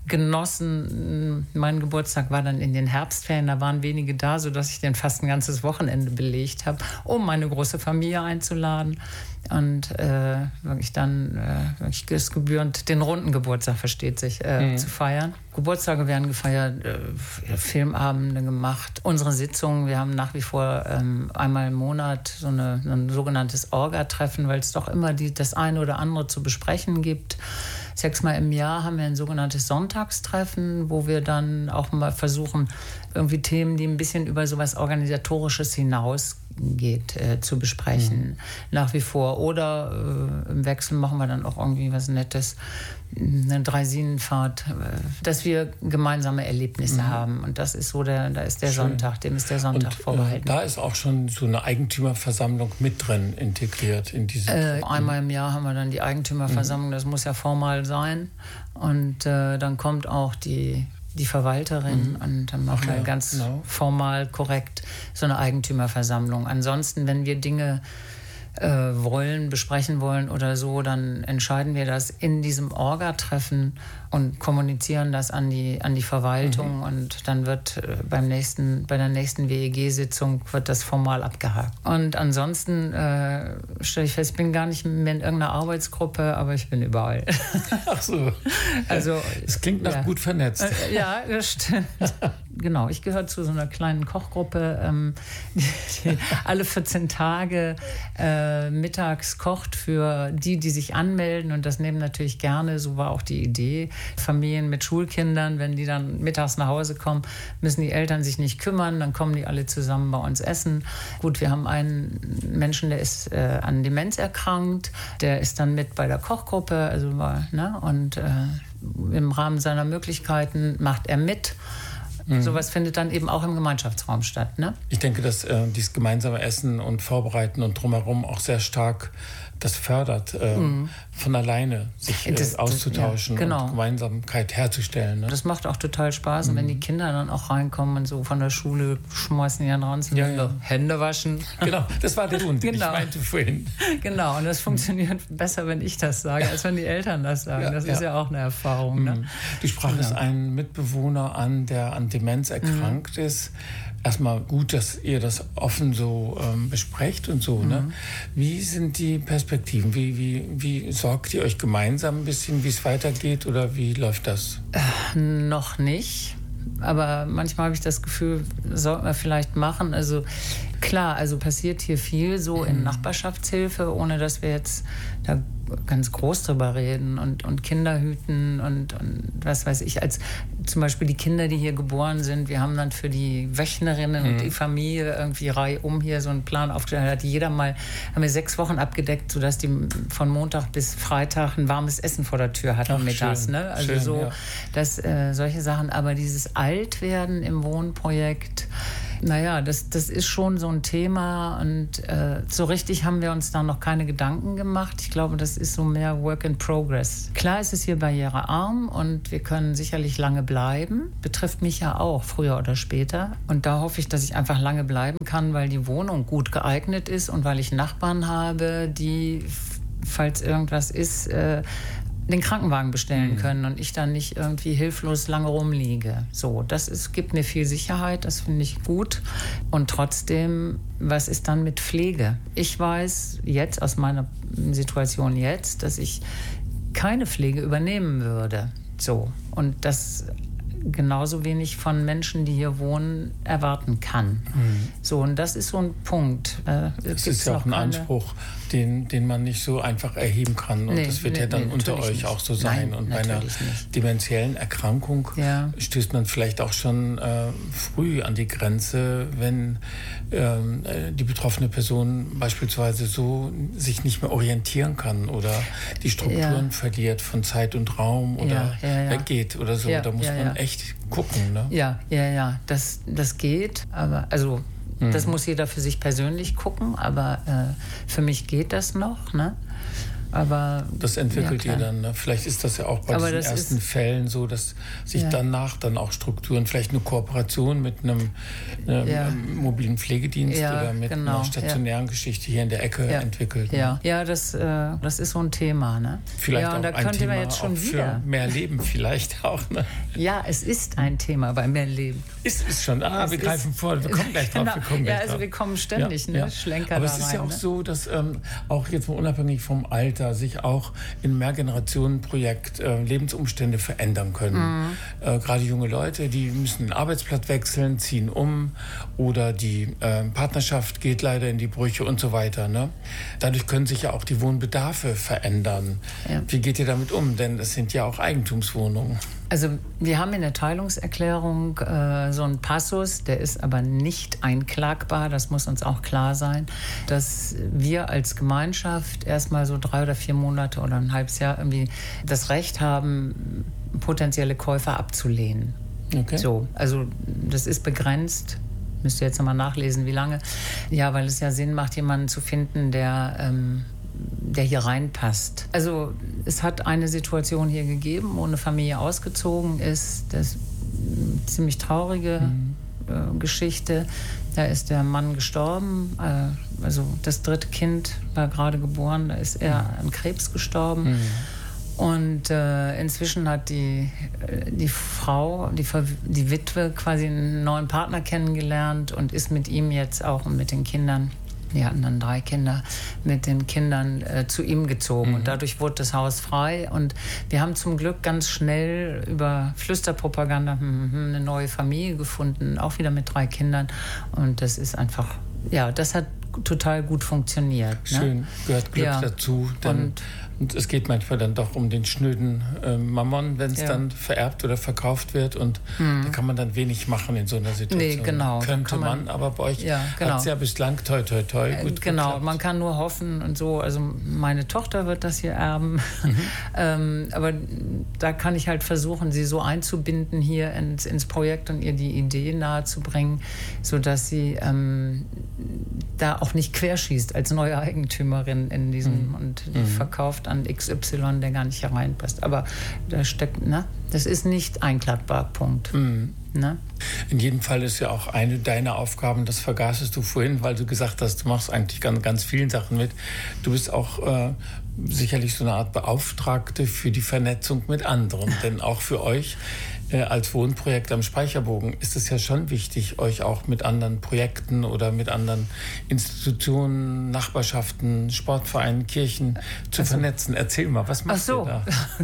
genossen. Mein Geburtstag war dann in den Herbstferien, da waren wenige da, sodass ich den fast ein ganzes Wochenende belegt habe, um meine große Familie einzuladen und äh, wirklich dann äh, wirklich das gebührend den runden Geburtstag, versteht sich, äh, mhm. zu feiern. Geburtstage werden gefeiert, äh, Filmabende gemacht, unsere Sitzungen. Wir haben nach wie vor ähm, einmal im Monat so, eine, so ein sogenanntes Orga-Treffen, weil es doch immer die, das eine oder andere zu besprechen gibt. Sechsmal im Jahr haben wir ein sogenanntes Sonntagstreffen, wo wir dann auch mal versuchen, irgendwie Themen, die ein bisschen über sowas Organisatorisches hinausgeht, äh, zu besprechen. Mhm. Nach wie vor. Oder äh, im Wechsel machen wir dann auch irgendwie was Nettes, eine Dreisinenfahrt, äh, dass wir gemeinsame Erlebnisse mhm. haben. Und das ist so, der, da ist der Schön. Sonntag, dem ist der Sonntag Und, vorbehalten. Äh, da ist auch schon so eine Eigentümerversammlung mit drin integriert in diese. Äh, einmal im Jahr haben wir dann die Eigentümerversammlung, mhm. das muss ja formal sein. Und äh, dann kommt auch die die Verwalterin mhm. und dann machen wir ja, ganz genau. formal, korrekt so eine Eigentümerversammlung. Ansonsten, wenn wir Dinge äh, wollen, besprechen wollen oder so, dann entscheiden wir das in diesem Orga-Treffen und kommunizieren das an die, an die Verwaltung mhm. und dann wird äh, beim nächsten, bei der nächsten W E G-Sitzung wird das formal abgehakt. Und ansonsten äh, stelle ich fest, ich bin gar nicht mehr in irgendeiner Arbeitsgruppe, aber ich bin überall. Ach so. Also, es klingt nach ja. gut vernetzt. Äh, ja, das stimmt. Genau, ich gehöre zu so einer kleinen Kochgruppe, ähm, die, die alle vierzehn Tage äh, mittags kocht für die, die sich anmelden und das nehmen natürlich gerne, so war auch die Idee. Familien mit Schulkindern, wenn die dann mittags nach Hause kommen, müssen die Eltern sich nicht kümmern, dann kommen die alle zusammen bei uns essen. Gut, wir haben einen Menschen, der ist äh, an Demenz erkrankt, der ist dann mit bei der Kochgruppe, also ne, und äh, im Rahmen seiner Möglichkeiten macht er mit. Mhm. Sowas findet dann eben auch im Gemeinschaftsraum statt. Ne? Ich denke, dass äh, dieses gemeinsame Essen und Vorbereiten und drumherum auch sehr stark das fördert, äh, mhm. von alleine sich äh, das, auszutauschen das, ja, genau. und Gemeinsamkeit herzustellen. Ne? Das macht auch total Spaß. Mhm. Und wenn die Kinder dann auch reinkommen und so von der Schule schmeißen die dann raus und ja, ja. Hände waschen. Genau, das war der Grund, den genau. ich meinte vorhin. Genau, und das funktioniert mhm. besser, wenn ich das sage, als wenn die Eltern das sagen. Ja, das ja. ist ja auch eine Erfahrung. Ne? Du sprachst genau. einen Mitbewohner an, der an Demenz erkrankt mhm. ist. Erstmal gut, dass ihr das offen so ähm, besprecht und so. Mhm. Ne? Wie sind die Perspektiven? Wie, wie, wie sorgt ihr euch gemeinsam ein bisschen, wie es weitergeht oder wie läuft das? Äh, noch nicht. Aber manchmal habe ich das Gefühl, sollten wir vielleicht machen. Also klar, also passiert hier viel so in Nachbarschaftshilfe, ohne dass wir jetzt da ganz groß drüber reden und, und Kinder hüten und, und was weiß ich. Als zum Beispiel die Kinder, die hier geboren sind, wir haben dann für die Wöchnerinnen mhm. und die Familie irgendwie reihum hier so einen Plan aufgestellt. Da hat jeder mal, haben wir sechs Wochen abgedeckt, sodass die von Montag bis Freitag ein warmes Essen vor der Tür hatten. Ach, mittags. Schön, ne? Also schön, so, ja. dass äh, solche Sachen. Aber dieses Altwerden im Wohnprojekt, naja, das, das ist schon so ein Thema und äh, so richtig haben wir uns da noch keine Gedanken gemacht. Ich glaube, das ist so mehr Work in Progress. Klar ist es hier barrierearm und wir können sicherlich lange bleiben. Betrifft mich ja auch, früher oder später. Und da hoffe ich, dass ich einfach lange bleiben kann, weil die Wohnung gut geeignet ist und weil ich Nachbarn habe, die falls irgendwas ist, äh, den Krankenwagen bestellen mhm. können und ich dann nicht irgendwie hilflos lange rumliege. So, das ist, gibt mir viel Sicherheit, das finde ich gut. Und trotzdem, was ist dann mit Pflege? Ich weiß jetzt aus meiner Situation jetzt, dass ich keine Pflege übernehmen würde. So, und das genauso wenig von Menschen, die hier wohnen, erwarten kann. Mhm. So, und das ist so ein Punkt. Äh, das ist ja auch ein keine... Anspruch, den, den man nicht so einfach erheben kann. Und nee, das wird nee, ja dann nee, unter euch nicht. Auch so sein. Nein, und bei einer nicht. dementiellen Erkrankung ja. stößt man vielleicht auch schon äh, früh an die Grenze, wenn ähm, die betroffene Person beispielsweise so sich nicht mehr orientieren kann oder die Strukturen ja. verliert von Zeit und Raum oder ja, ja, ja. weggeht oder so. Ja, da muss ja, man ja. echt gucken. Ne? Ja, ja, ja, das, das geht. Aber also mhm. das muss jeder für sich persönlich gucken. Aber äh, für mich geht das noch. Ne? Aber das entwickelt ja, ihr dann. Ne? Vielleicht ist das ja auch bei aber diesen ersten ist, Fällen so, dass sich ja. danach dann auch Strukturen, vielleicht eine Kooperation mit einem, einem ja. mobilen Pflegedienst ja, oder mit genau. einer stationären ja. Geschichte hier in der Ecke ja. entwickelt. Ja, ne? ja das, äh, das ist so ein Thema. Ne? Vielleicht ja, und auch da ein könnte Thema man jetzt schon auch wieder. für mehr Leben vielleicht auch. Ne? Ja, es ist ein Thema bei mehr Leben. Ist es schon. Ah, es wir ist, greifen vor. Wir kommen gleich drauf. Genau. Wir kommen ja, gleich also drauf. wir kommen ständig, ja, ne? Ja. Schlenker Aber da es ist rein, ja auch ne? so, dass ähm, auch jetzt mal unabhängig vom Alter sich auch in Mehrgenerationenprojekt äh, Lebensumstände verändern können. Mhm. Äh, gerade junge Leute, die müssen den Arbeitsplatz wechseln, ziehen um oder die äh, Partnerschaft geht leider in die Brüche und so weiter. Ne? Dadurch können sich ja auch die Wohnbedarfe verändern. Ja. Wie geht ihr damit um? Denn es sind ja auch Eigentumswohnungen. Also wir haben in der Teilungserklärung äh, so einen Passus, der ist aber nicht einklagbar, das muss uns auch klar sein, dass wir als Gemeinschaft erstmal so drei oder vier Monate oder ein halbes Jahr irgendwie das Recht haben, potenzielle Käufer abzulehnen. Okay. So, also das ist begrenzt. Müsst ihr jetzt nochmal nachlesen, wie lange. Ja, weil es ja Sinn macht, jemanden zu finden, der... Ähm, der hier reinpasst. Also es hat eine Situation hier gegeben, wo eine Familie ausgezogen ist. Das ist eine ziemlich traurige mhm. äh, Geschichte. Da ist der Mann gestorben. Äh, also das dritte Kind war gerade geboren. Da ist er mhm. an Krebs gestorben. Mhm. Und äh, inzwischen hat die, die Frau, die, die Witwe quasi einen neuen Partner kennengelernt und ist mit ihm jetzt auch und mit den Kindern, die hatten dann drei Kinder, mit den Kindern äh, zu ihm gezogen. Mhm. Und dadurch wurde das Haus frei. Und wir haben zum Glück ganz schnell über Flüsterpropaganda hm, hm, eine neue Familie gefunden, auch wieder mit drei Kindern. Und das ist einfach, ja, das hat total gut funktioniert. Schön, ne? Gehört Glück ja. dazu. Dann und Und es geht manchmal dann doch um den schnöden äh, Mammon, wenn es ja. dann vererbt oder verkauft wird. Und mhm. da kann man dann wenig machen in so einer Situation. Nee, genau. Könnte man, man, aber bei euch ja, genau. hat es ja bislang toi, toi, toi gut Genau, geklappt. Man kann nur hoffen und so. Also meine Tochter wird das hier erben. Mhm. ähm, aber da kann ich halt versuchen, sie so einzubinden hier ins, ins Projekt und ihr die Idee nahezubringen, sodass sie ähm, da auch nicht querschießt als neue Eigentümerin in diesem mhm. und die mhm. verkauft an X Y, der gar nicht hereinpasst. Aber da steckt, ne? Das ist nicht einklagbar, Punkt. Mhm. Ne? In jedem Fall ist ja auch eine deiner Aufgaben, das vergaßest du vorhin, weil du gesagt hast, du machst eigentlich ganz, ganz vielen Sachen mit. Du bist auch äh, sicherlich so eine Art Beauftragte für die Vernetzung mit anderen. Denn auch für euch äh, als Wohnprojekt am Speicherbogen ist es ja schon wichtig, euch auch mit anderen Projekten oder mit anderen Institutionen, Nachbarschaften, Sportvereinen, Kirchen zu also, vernetzen. Erzähl mal, was macht so. ihr da?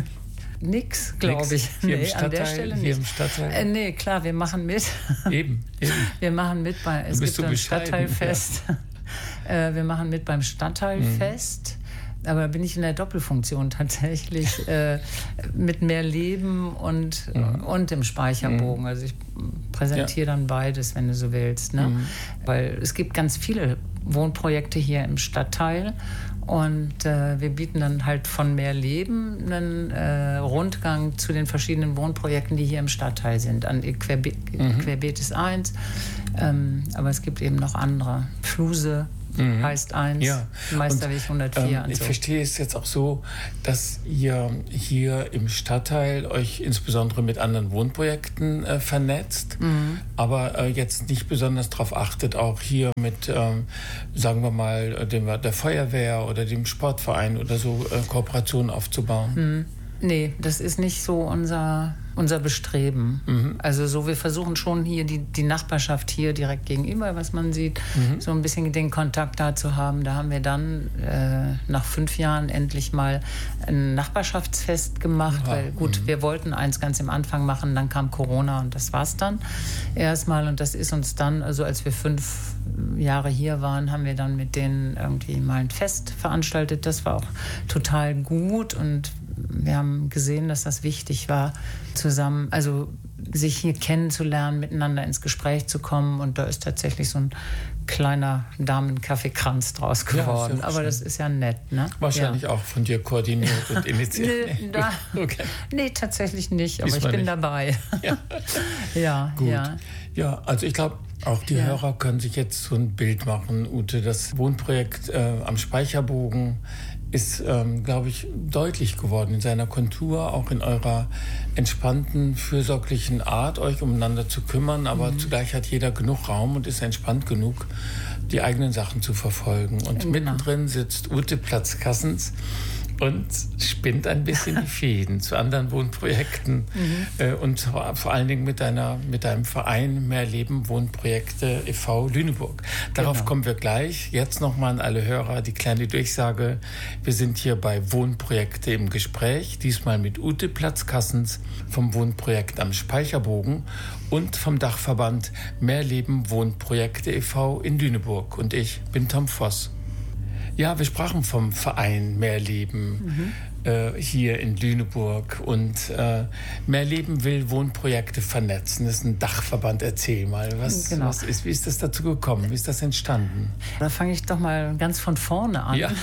Nix, glaube ich. Hier, nee, im Stadtteil, an der Stelle hier nicht. im Stadtteil? Äh, nee, klar, wir machen mit. Eben, eben. Wir machen mit bei, es gibt so ein Stadtteilfest. Ja. äh, wir machen mit beim Stadtteilfest. Mhm. Aber bin ich in der Doppelfunktion tatsächlich äh, mit mehr Leben und, mhm. und dem Speicherbogen. Mhm. Also ich präsentiere ja. dann beides, wenn du so willst. Ne? Mhm. Weil es gibt ganz viele Wohnprojekte hier im Stadtteil. Und äh, wir bieten dann halt von mehr Leben einen äh, Rundgang zu den verschiedenen Wohnprojekten, die hier im Stadtteil sind. An Querbe- mhm. Querbeet ist eins, ähm, aber es gibt eben noch andere. Fluse mhm. heißt eins, ja. Meisterweg hundertvier. Und, ähm, ich so. verstehe es jetzt auch so, dass ihr hier im Stadtteil euch insbesondere mit anderen Wohnprojekten äh, vernetzt, mhm. aber äh, jetzt nicht besonders darauf achtet, auch hier mit, ähm, sagen wir mal, dem, der Feuerwehr oder dem Sportverein oder so äh, Kooperationen aufzubauen. Mhm. Nee, das ist nicht so unser, unser Bestreben. Mhm. Also so, wir versuchen schon hier die, die Nachbarschaft hier direkt gegenüber, was man sieht, mhm. so ein bisschen den Kontakt da zu haben. Da haben wir dann äh, nach fünf Jahren endlich mal ein Nachbarschaftsfest gemacht, ja. weil gut, mhm. wir wollten eins ganz am Anfang machen, dann kam Corona und das war's dann erstmal. Und das ist uns dann, also als wir fünf Jahre hier waren, haben wir dann mit denen irgendwie mal ein Fest veranstaltet. Das war auch total gut und wir haben gesehen, dass das wichtig war, zusammen, also sich hier kennenzulernen, miteinander ins Gespräch zu kommen. Und da ist tatsächlich so ein kleiner Damenkaffeekranz draus geworden. Ja, aber das ist ja nett, ne? Wahrscheinlich ja. auch von dir koordiniert und initiiert. nee, da, okay. nee, tatsächlich nicht, aber Diesmal ich bin nicht. dabei. Ja, ja. Gut. Ja, ja also ich glaube, auch die ja. Hörer können sich jetzt so ein Bild machen, Ute. Das Wohnprojekt äh, am Speicherbogen ist, ähm, glaube ich, deutlich geworden in seiner Kontur, auch in eurer entspannten, fürsorglichen Art, euch umeinander zu kümmern. Aber mhm. zugleich hat jeder genug Raum und ist entspannt genug, die eigenen Sachen zu verfolgen. Und genau. mittendrin sitzt Ute Platz-Kassens und spinnt ein bisschen die Fäden zu anderen Wohnprojekten mhm. äh, und vor allen Dingen mit, deiner, mit deinem Verein Mehr Leben Wohnprojekte e V Lüneburg. Darauf genau. kommen wir gleich. Jetzt nochmal an alle Hörer die kleine Durchsage. Wir sind hier bei Wohnprojekte im Gespräch, diesmal mit Ute Platz-Kassens vom Wohnprojekt am Speicherbogen und vom Dachverband Mehr Leben Wohnprojekte e V in Lüneburg. Und ich bin Tom Voss. Ja, wir sprachen vom Verein Mehr Leben mhm. äh, hier in Lüneburg und äh, Mehr Leben will Wohnprojekte vernetzen. Das ist ein Dachverband. Erzähl mal, was, genau. was ist, wie ist das dazu gekommen? Wie ist das entstanden? Da fange ich doch mal ganz von vorne an. Ja.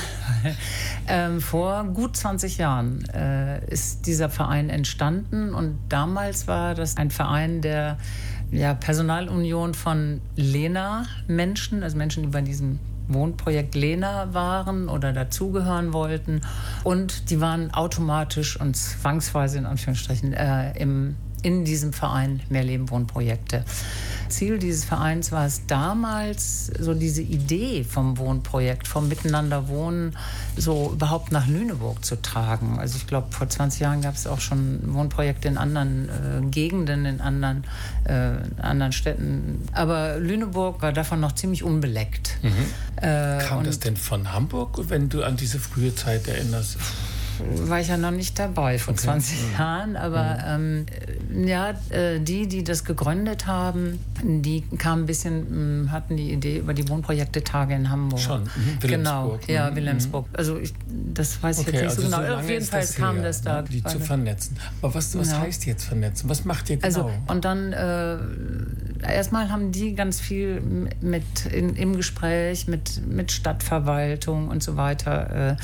ähm, vor gut zwanzig Jahren äh, ist dieser Verein entstanden und damals war das ein Verein der ja, Personalunion von Lena-Menschen, also Menschen, die bei diesem Wohnprojekt Lena waren oder dazugehören wollten. Und die waren automatisch und zwangsweise in Anführungsstrichen äh, im, in diesem Verein Mehr Leben Wohnprojekte. Ziel dieses Vereins war es damals, so diese Idee vom Wohnprojekt, vom Miteinander wohnen, so überhaupt nach Lüneburg zu tragen. Also ich glaube, vor zwanzig Jahren gab es auch schon Wohnprojekte in anderen äh, Gegenden, in anderen, äh, anderen Städten. Aber Lüneburg war davon noch ziemlich unbeleckt. Mhm. Äh, Kam das denn von Hamburg, wenn du an diese frühe Zeit erinnerst? War ich ja noch nicht dabei vor okay. zwanzig mhm. Jahren, aber ähm, ja, äh, die, die das gegründet haben, die kamen ein bisschen, mh, hatten die Idee über die Wohnprojekte-Tage in Hamburg. Schon, mhm. Genau, ja, mhm. Genau, Also ich, das weiß ich okay, jetzt nicht also so genau. So Auf jeden Fall das kam her, das da. Die zu vernetzen. Aber was, was genau. heißt jetzt vernetzen? Was macht ihr genau? Also, und dann äh, erstmal haben die ganz viel mit in, im Gespräch mit, mit Stadtverwaltung und so weiter äh,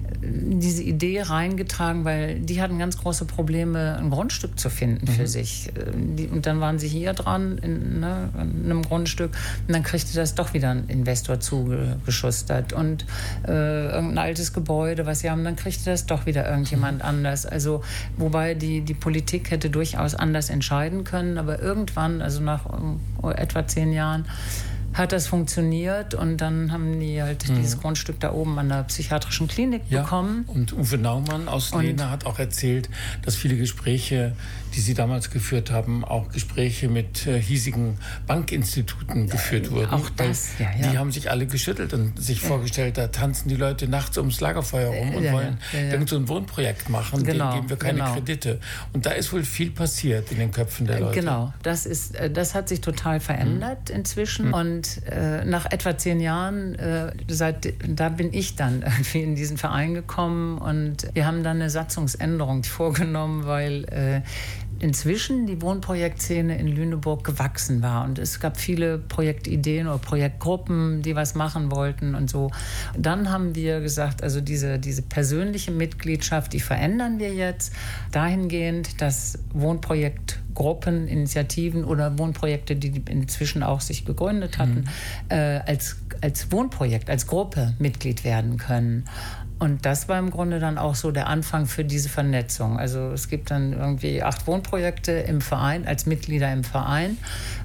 diese Idee reingetragen, weil die hatten ganz große Probleme, ein Grundstück zu finden für mhm. sich. Und dann waren sie hier dran, in, ne, in einem Grundstück, und dann kriegte das doch wieder ein Investor zugeschustert. Und äh, irgendein altes Gebäude, was sie haben, dann kriegte das doch wieder irgendjemand mhm. anders. Also, wobei die, die Politik hätte durchaus anders entscheiden können, aber irgendwann, also nach äh, etwa zehn Jahren, hat das funktioniert und dann haben die halt mhm. dieses Grundstück da oben an der psychiatrischen Klinik ja. bekommen. Und Uwe Naumann aus und Lena hat auch erzählt, dass viele Gespräche, die sie damals geführt haben, auch Gespräche mit äh, hiesigen Bankinstituten ja, geführt wurden. Auch das, ja, ja. Die haben sich alle geschüttelt und sich ja. vorgestellt, da tanzen die Leute nachts ums Lagerfeuer rum und ja, wollen ja, ja. irgend so ein Wohnprojekt machen, genau, denen geben wir keine genau. Kredite. Und da ist wohl viel passiert in den Köpfen der Leute. Genau, das, ist, das hat sich total verändert mhm. inzwischen mhm. und äh, nach etwa zehn Jahren, äh, seit, da bin ich dann irgendwie in diesen Verein gekommen und wir haben dann eine Satzungsänderung vorgenommen, weil äh, inzwischen die Wohnprojektszene in Lüneburg gewachsen war. Und es gab viele Projektideen oder Projektgruppen, die was machen wollten und so. Dann haben wir gesagt, also diese, diese persönliche Mitgliedschaft, die verändern wir jetzt dahingehend, dass Wohnprojektgruppen, Initiativen oder Wohnprojekte, die inzwischen auch sich gegründet hatten, mhm. äh, als, als Wohnprojekt, als Gruppe Mitglied werden können. Und das war im Grunde dann auch so der Anfang für diese Vernetzung. Also es gibt dann irgendwie acht Wohnprojekte im Verein, als Mitglieder im Verein.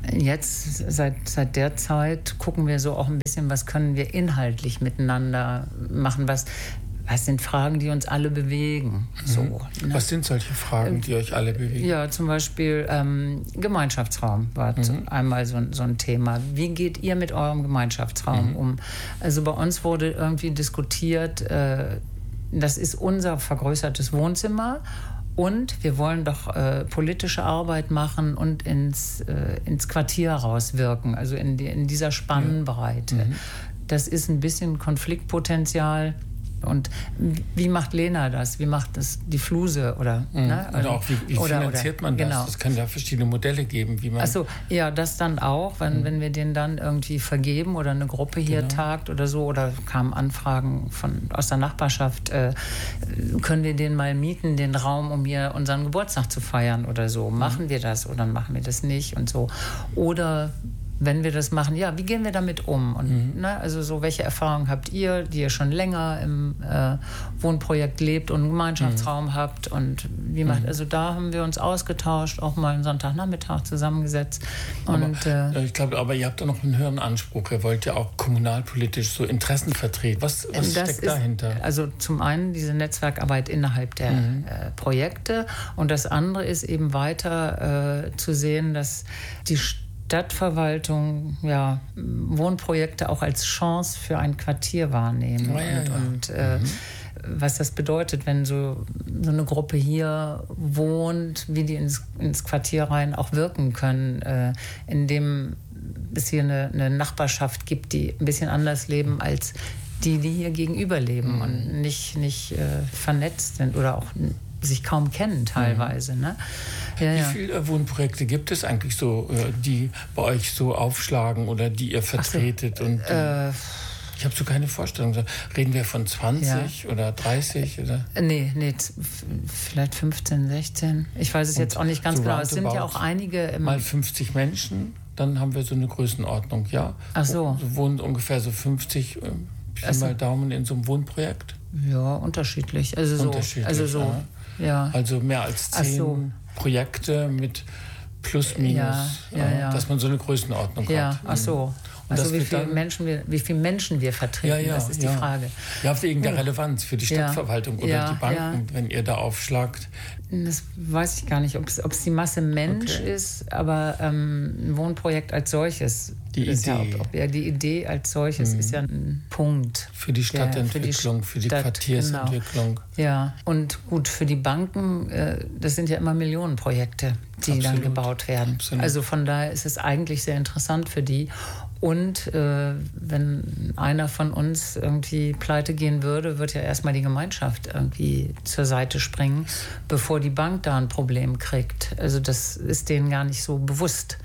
Jetzt, seit, seit der Zeit, gucken wir so auch ein bisschen, was können wir inhaltlich miteinander machen, was... Was sind Fragen, die uns alle bewegen? So, mhm. ne? Was sind solche Fragen, die euch alle bewegen? Ja, zum Beispiel ähm, Gemeinschaftsraum war mhm. einmal so, so ein Thema. Wie geht ihr mit eurem Gemeinschaftsraum mhm. um? Also bei uns wurde irgendwie diskutiert, äh, das ist unser vergrößertes Wohnzimmer und wir wollen doch äh, politische Arbeit machen und ins, äh, ins Quartier rauswirken, also in, die, in dieser Spannbreite. Ja. Mhm. Das ist ein bisschen Konfliktpotenzial. Und wie macht Lena das? Wie macht das die Fluse? Oder, mhm. ne? Oder auch, wie, wie oder, finanziert man das? Genau. Es kann ja verschiedene Modelle geben. Wie man Ach so, ja, das dann auch, wenn, mhm. wenn wir den dann irgendwie vergeben oder eine Gruppe hier genau. tagt oder so, oder kamen Anfragen von, aus der Nachbarschaft, äh, können wir den mal mieten, den Raum, um hier unseren Geburtstag zu feiern oder so. Mhm. Machen wir das oder machen wir das nicht und so. Oder... Wenn wir das machen, ja, wie gehen wir damit um? Und, mhm. ne, also so, welche Erfahrungen habt ihr, die ihr schon länger im äh, Wohnprojekt lebt und einen Gemeinschaftsraum mhm. habt? Und wie macht, mhm. also da haben wir uns ausgetauscht, auch mal einen Sonntagnachmittag zusammengesetzt. Und, aber, äh, ich glaube, aber ihr habt da noch einen höheren Anspruch. Ihr wollt ja auch kommunalpolitisch so Interessen vertreten. Was, was steckt ist, dahinter? Also zum einen diese Netzwerkarbeit innerhalb der mhm. äh, Projekte und das andere ist eben weiter äh, zu sehen, dass die Stadtverwaltung ja, Wohnprojekte auch als Chance für ein Quartier wahrnehmen. Oh, ja, und ja. und äh, mhm. was das bedeutet, wenn so, so eine Gruppe hier wohnt, wie die ins, ins Quartier rein auch wirken können, äh, indem es hier eine, eine Nachbarschaft gibt, die ein bisschen anders leben als die, die hier gegenüber leben mhm. und nicht, nicht äh, vernetzt sind oder auch sich kaum kennen teilweise. Mhm. Ne? Ja, Wie ja. viele Wohnprojekte gibt es eigentlich so, die bei euch so aufschlagen oder die ihr vertretet? So, und äh, ich habe so keine Vorstellung. Reden wir von zwanzig ja. oder dreißig? Oder? Nee, nee, vielleicht fünfzehn, sechzehn. Ich weiß es und jetzt auch nicht ganz so genau. Es sind ja auch einige... Im mal fünfzig Menschen, dann haben wir so eine Größenordnung, ja? Ach so. So wohnen ungefähr so fünfzig, Pi also, mal Daumen, in so einem Wohnprojekt? Ja, unterschiedlich. Also so. Unterschiedlich, also so. Ja. Ja. Also mehr als zehn so. Projekte mit plus, minus, ja, ja, ja. dass man so eine Größenordnung ja. hat. Ach so. Und also wie viele, dann, Menschen wir, wie viele Menschen wir vertreten, ja, ja, das ist ja. die Frage. Ja, wegen der Relevanz für die Stadtverwaltung ja. oder ja, die Banken, ja. wenn ihr da aufschlagt. Das weiß ich gar nicht, ob es die Masse Mensch okay. ist, aber ähm, ein Wohnprojekt als solches. Die Idee. Ja, ob, ob, ja, die Idee als solches mhm. ist ja ein Punkt. Für die Stadtentwicklung, für die, für die Stadt, Quartiersentwicklung. Genau. Ja, und gut, für die Banken, äh, das sind ja immer Millionenprojekte, die Absolut. dann gebaut werden. Absolut. Also von daher ist es eigentlich sehr interessant für die. Und äh, wenn einer von uns irgendwie pleite gehen würde, wird ja erstmal die Gemeinschaft irgendwie zur Seite springen, bevor die Bank da ein Problem kriegt. Also das ist denen gar nicht so bewusst.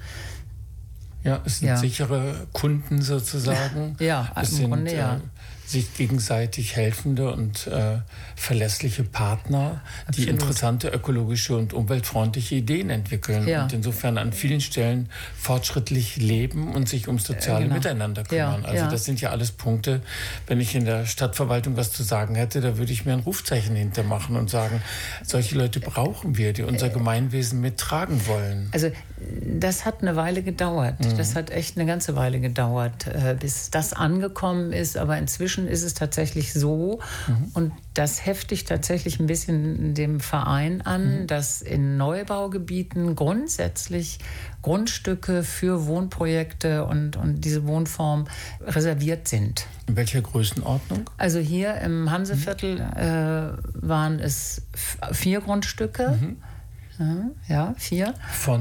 Ja, es sind ja. sichere Kunden sozusagen. Ja, es im sind Grunde, ja. äh, sich gegenseitig helfende und äh, verlässliche Partner, Absolut. die interessante ökologische und umweltfreundliche Ideen entwickeln ja. und insofern an vielen Stellen fortschrittlich leben und sich ums soziale genau. Miteinander kümmern. Ja, also ja. das sind ja alles Punkte, wenn ich in der Stadtverwaltung was zu sagen hätte, da würde ich mir ein Rufzeichen hintermachen und sagen, solche Leute brauchen wir, die unser Gemeinwesen mittragen wollen. Also das hat eine Weile gedauert. Mhm. Das hat echt eine ganze Weile gedauert, bis das angekommen ist, aber inzwischen ist es tatsächlich so, mhm. und das hefte ich tatsächlich ein bisschen dem Verein an, mhm. dass in Neubaugebieten grundsätzlich Grundstücke für Wohnprojekte und, und diese Wohnform reserviert sind. In welcher Größenordnung? Also hier im Hanseviertel mhm. äh, waren es f- vier Grundstücke. Mhm. Ja, vier. Von?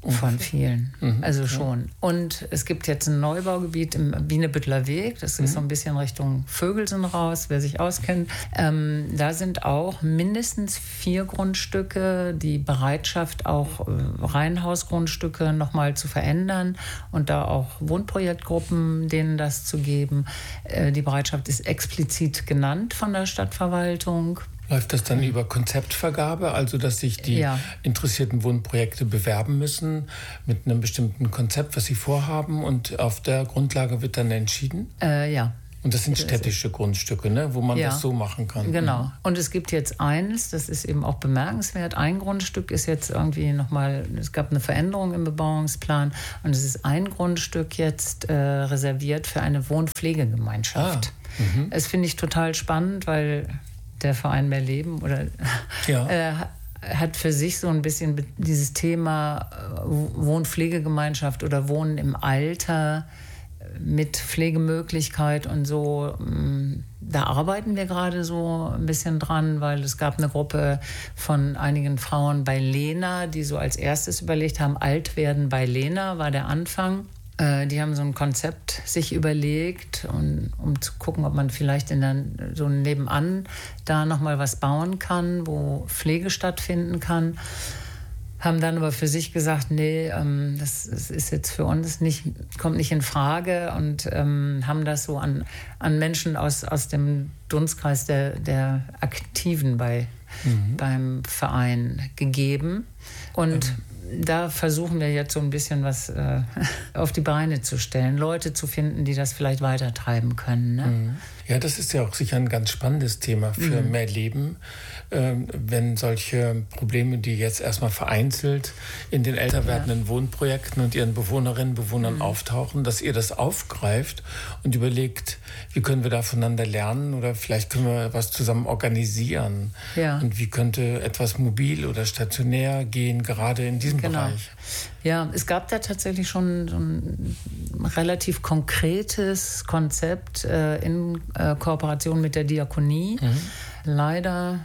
Von vielen, mhm. also schon. Und es gibt jetzt ein Neubaugebiet im Wiener-Büttler Weg, das ist mhm. so ein bisschen Richtung Vögelsen raus, wer sich auskennt. Ähm, da sind auch mindestens vier Grundstücke, die Bereitschaft, auch äh, Reihenhausgrundstücke nochmal zu verändern und da auch Wohnprojektgruppen, denen das zu geben. Äh, die Bereitschaft ist explizit genannt von der Stadtverwaltung. Läuft das dann über Konzeptvergabe, also dass sich die ja. interessierten Wohnprojekte bewerben müssen mit einem bestimmten Konzept, was sie vorhaben, und auf der Grundlage wird dann entschieden? Äh, ja. Und das sind städtische Grundstücke, ne, wo man ja. das so machen kann. Genau. Und es gibt jetzt eines, das ist eben auch bemerkenswert. Ein Grundstück ist jetzt irgendwie nochmal, es gab eine Veränderung im Bebauungsplan und es ist ein Grundstück jetzt äh, reserviert für eine Wohnpflegegemeinschaft. Ah. Mhm. Das finde ich total spannend, weil der Verein Mehr Leben oder ja. äh, hat für sich so ein bisschen dieses Thema Wohnpflegegemeinschaft oder Wohnen im Alter mit Pflegemöglichkeit und so. Da arbeiten wir gerade so ein bisschen dran, weil es gab eine Gruppe von einigen Frauen bei Lena, die so als erstes überlegt haben, alt werden bei Lena war der Anfang. Die haben so ein Konzept sich überlegt, und, um zu gucken, ob man vielleicht in der, so nebenan da nochmal was bauen kann, wo Pflege stattfinden kann. Haben dann aber für sich gesagt, nee, ähm, das, das ist jetzt für uns nicht, kommt nicht in Frage, und ähm, haben das so an, an Menschen aus, aus dem Dunstkreis der, der Aktiven bei, mhm. beim Verein gegeben. Und mhm. da versuchen wir jetzt so ein bisschen was äh, auf die Beine zu stellen, Leute zu finden, die das vielleicht weitertreiben können. Ne? Ja, das ist ja auch sicher ein ganz spannendes Thema für mhm. Mehr Leben, äh, wenn solche Probleme, die jetzt erstmal vereinzelt in den älter werdenden ja. Wohnprojekten und ihren Bewohnerinnen und Bewohnern mhm. auftauchen, dass ihr das aufgreift und überlegt, wie können wir da voneinander lernen oder vielleicht können wir was zusammen organisieren. Ja. Und wie könnte etwas mobil oder stationär gehen, gerade in diesem Genau. Bereich. Ja, es gab da tatsächlich schon so ein relativ konkretes Konzept äh, in äh, Kooperation mit der Diakonie. Mhm. Leider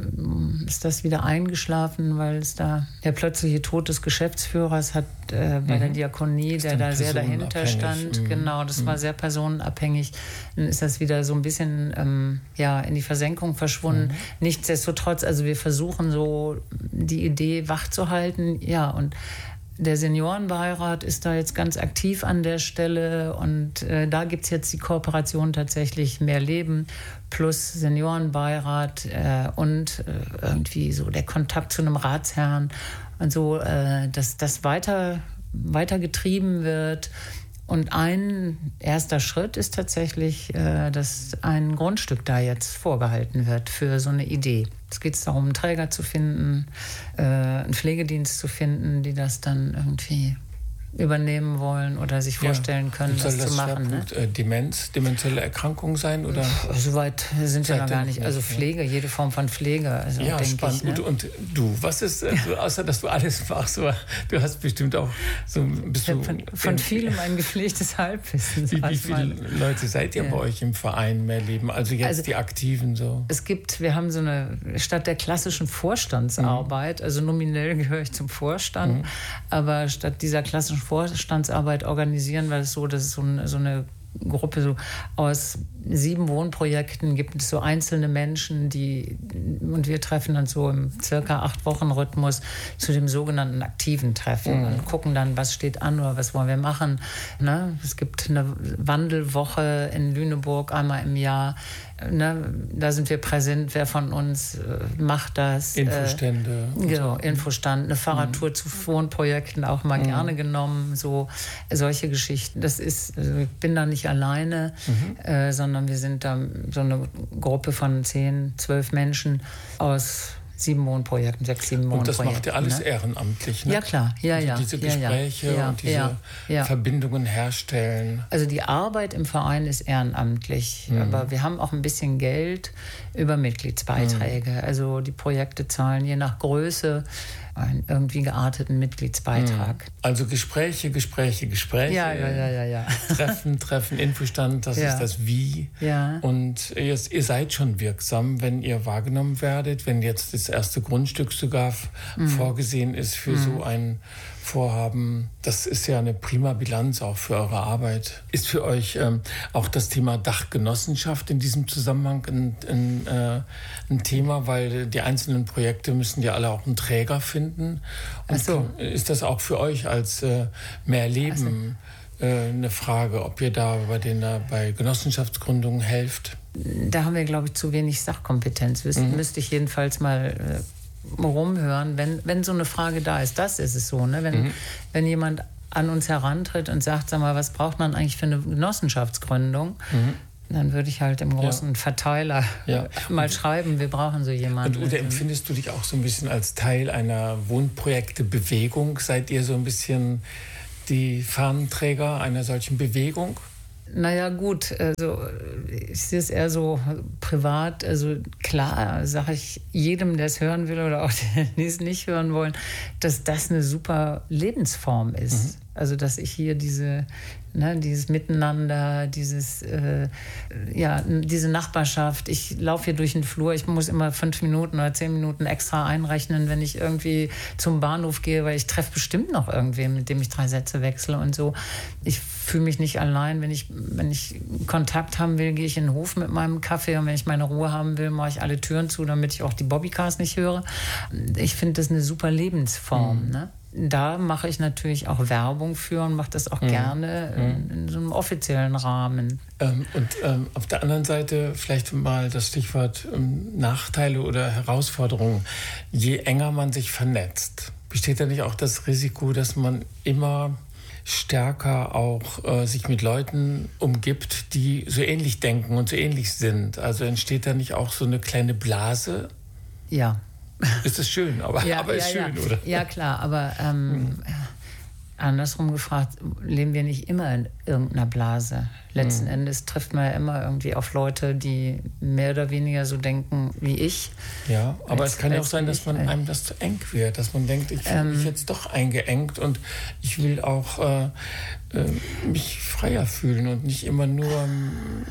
äh, ist das wieder eingeschlafen, weil es da der plötzliche Tod des Geschäftsführers hat äh, bei mhm. der Diakonie, der da sehr dahinter stand. Mhm. Genau, das mhm. war sehr personenabhängig. Dann ist das wieder so ein bisschen ähm, ja, in die Versenkung verschwunden. Mhm. Nichtsdestotrotz, also wir versuchen so die Idee wachzuhalten. Ja, und der Seniorenbeirat ist da jetzt ganz aktiv an der Stelle, und äh, da gibt es jetzt die Kooperation tatsächlich Mehr Leben plus Seniorenbeirat äh, und äh, irgendwie so der Kontakt zu einem Ratsherrn und so, äh, dass das weiter, weiter getrieben wird. Und ein erster Schritt ist tatsächlich, äh, dass ein Grundstück da jetzt vorgehalten wird für so eine Idee. Es geht darum, einen Träger zu finden, äh, einen Pflegedienst zu finden, die das dann irgendwie übernehmen wollen oder sich vorstellen können, ja. das, das zu machen. Schwerpunkt, Ne? äh, Demenz, demenzielle Erkrankung sein? Oder? Soweit sind wir noch gar nicht. nicht. Also Pflege, ja. jede Form von Pflege. Also, ja, spannend. Ich, ne? und, und du, was ist, also, außer dass du alles machst, aber du hast bestimmt auch so... Bist du von, von vielem ein gepflegtes Halbwissen. Wie, wie viele Leute seid ihr ja. bei euch im Verein Mehr Leben? Also jetzt also, die Aktiven so? Es gibt, wir haben so eine, statt der klassischen Vorstandsarbeit, mhm. also nominell gehöre ich zum Vorstand, mhm. aber statt dieser klassischen Vorstandsarbeit organisieren wir es so, dass es so, ein, so eine Gruppe so aus sieben Wohnprojekten gibt es so einzelne Menschen, die, und wir treffen dann so im circa acht Wochen Rhythmus zu dem sogenannten aktiven Treffen mhm. und gucken dann, was steht an oder was wollen wir machen. Ne? Es gibt eine Wandelwoche in Lüneburg einmal im Jahr. Ne, da sind wir präsent, wer von uns äh, macht das. Infostände. Äh, genau, so. Infostand, eine Fahrradtour mhm. zu Wohnprojekten auch mal mhm. gerne genommen, so solche Geschichten. Das ist, also ich bin da nicht alleine, mhm. äh, sondern wir sind da so eine Gruppe von zehn, zwölf Menschen aus sieben Wohnprojekten, sechs, sieben Wohnprojekten. Und das macht ihr alles ne? ehrenamtlich, ne? Ja, klar. Ja, also ja. diese ja, Gespräche ja, und diese ja, ja. Verbindungen herstellen. Also die Arbeit im Verein ist ehrenamtlich, mhm. aber wir haben auch ein bisschen Geld über Mitgliedsbeiträge. Mhm. Also die Projekte zahlen je nach Größe einen irgendwie gearteten Mitgliedsbeitrag. Also Gespräche, Gespräche, Gespräche. Ja, ja, ja, ja. ja. Treffen, Treffen, Infostand, das ja. ist das Wie. Ja. Und ihr, ihr seid schon wirksam, wenn ihr wahrgenommen werdet, wenn jetzt das das erste Grundstück sogar mhm. vorgesehen ist für mhm. so ein Vorhaben. Das ist ja eine prima Bilanz auch für eure Arbeit. Ist für euch ähm, auch das Thema Dachgenossenschaft in diesem Zusammenhang ein, ein, äh, ein Thema, weil die einzelnen Projekte müssen ja alle auch einen Träger finden. Und so. Ist das auch für euch als äh, Mehr Leben also. äh, eine Frage, ob ihr da bei, den, äh, bei Genossenschaftsgründungen helft? Da haben wir, glaube ich, zu wenig Sachkompetenz. Wüs- mhm. Müsste ich jedenfalls mal äh, rumhören, wenn, wenn so eine Frage da ist. Das ist es so, ne? Wenn, mhm. wenn jemand an uns herantritt und sagt, sag mal, was braucht man eigentlich für eine Genossenschaftsgründung? Mhm. Dann würde ich halt im großen ja. Verteiler ja. mal schreiben, wir brauchen so jemanden. Und oder empfindest du dich auch so ein bisschen als Teil einer Wohnprojekte-Bewegung? Seid ihr so ein bisschen die Fahnenträger einer solchen Bewegung? Naja gut, also ich sehe es eher so privat. Also klar sage ich jedem, der es hören will oder auch die es nicht hören wollen, dass das eine super Lebensform ist. Mhm. Also dass ich hier diese, ne, dieses Miteinander, dieses, äh, ja, diese Nachbarschaft. Ich laufe hier durch den Flur, ich muss immer fünf Minuten oder zehn Minuten extra einrechnen, wenn ich irgendwie zum Bahnhof gehe, weil ich treffe bestimmt noch irgendwen, mit dem ich drei Sätze wechsle und so. Ich fühle mich nicht allein. Wenn ich, wenn ich Kontakt haben will, gehe ich in den Hof mit meinem Kaffee und wenn ich meine Ruhe haben will, mache ich alle Türen zu, damit ich auch die Bobbycars nicht höre. Ich finde das eine super Lebensform, mhm. ne? Da mache ich natürlich auch Werbung für und mache das auch mhm. gerne in, in so einem offiziellen Rahmen. Ähm, und ähm, auf der anderen Seite vielleicht mal das Stichwort ähm, Nachteile oder Herausforderungen. Je enger man sich vernetzt, besteht da nicht auch das Risiko, dass man immer stärker auch äh, sich mit Leuten umgibt, die so ähnlich denken und so ähnlich sind? Also entsteht da nicht auch so eine kleine Blase? Ja. Ist das schön, aber, ja, aber ist ja, schön, ja. oder? Ja, klar, aber ähm, mhm. andersrum gefragt, leben wir nicht immer in irgendeiner Blase? Letzten mhm. Endes trifft man ja immer irgendwie auf Leute, die mehr oder weniger so denken wie ich. Ja, aber als, es kann ja auch sein, dass ich, man äh, einem das zu eng wird, dass man denkt, ich fühle ähm, mich jetzt doch eingeengt und ich will auch äh, äh, mich freier fühlen und nicht immer nur ähm,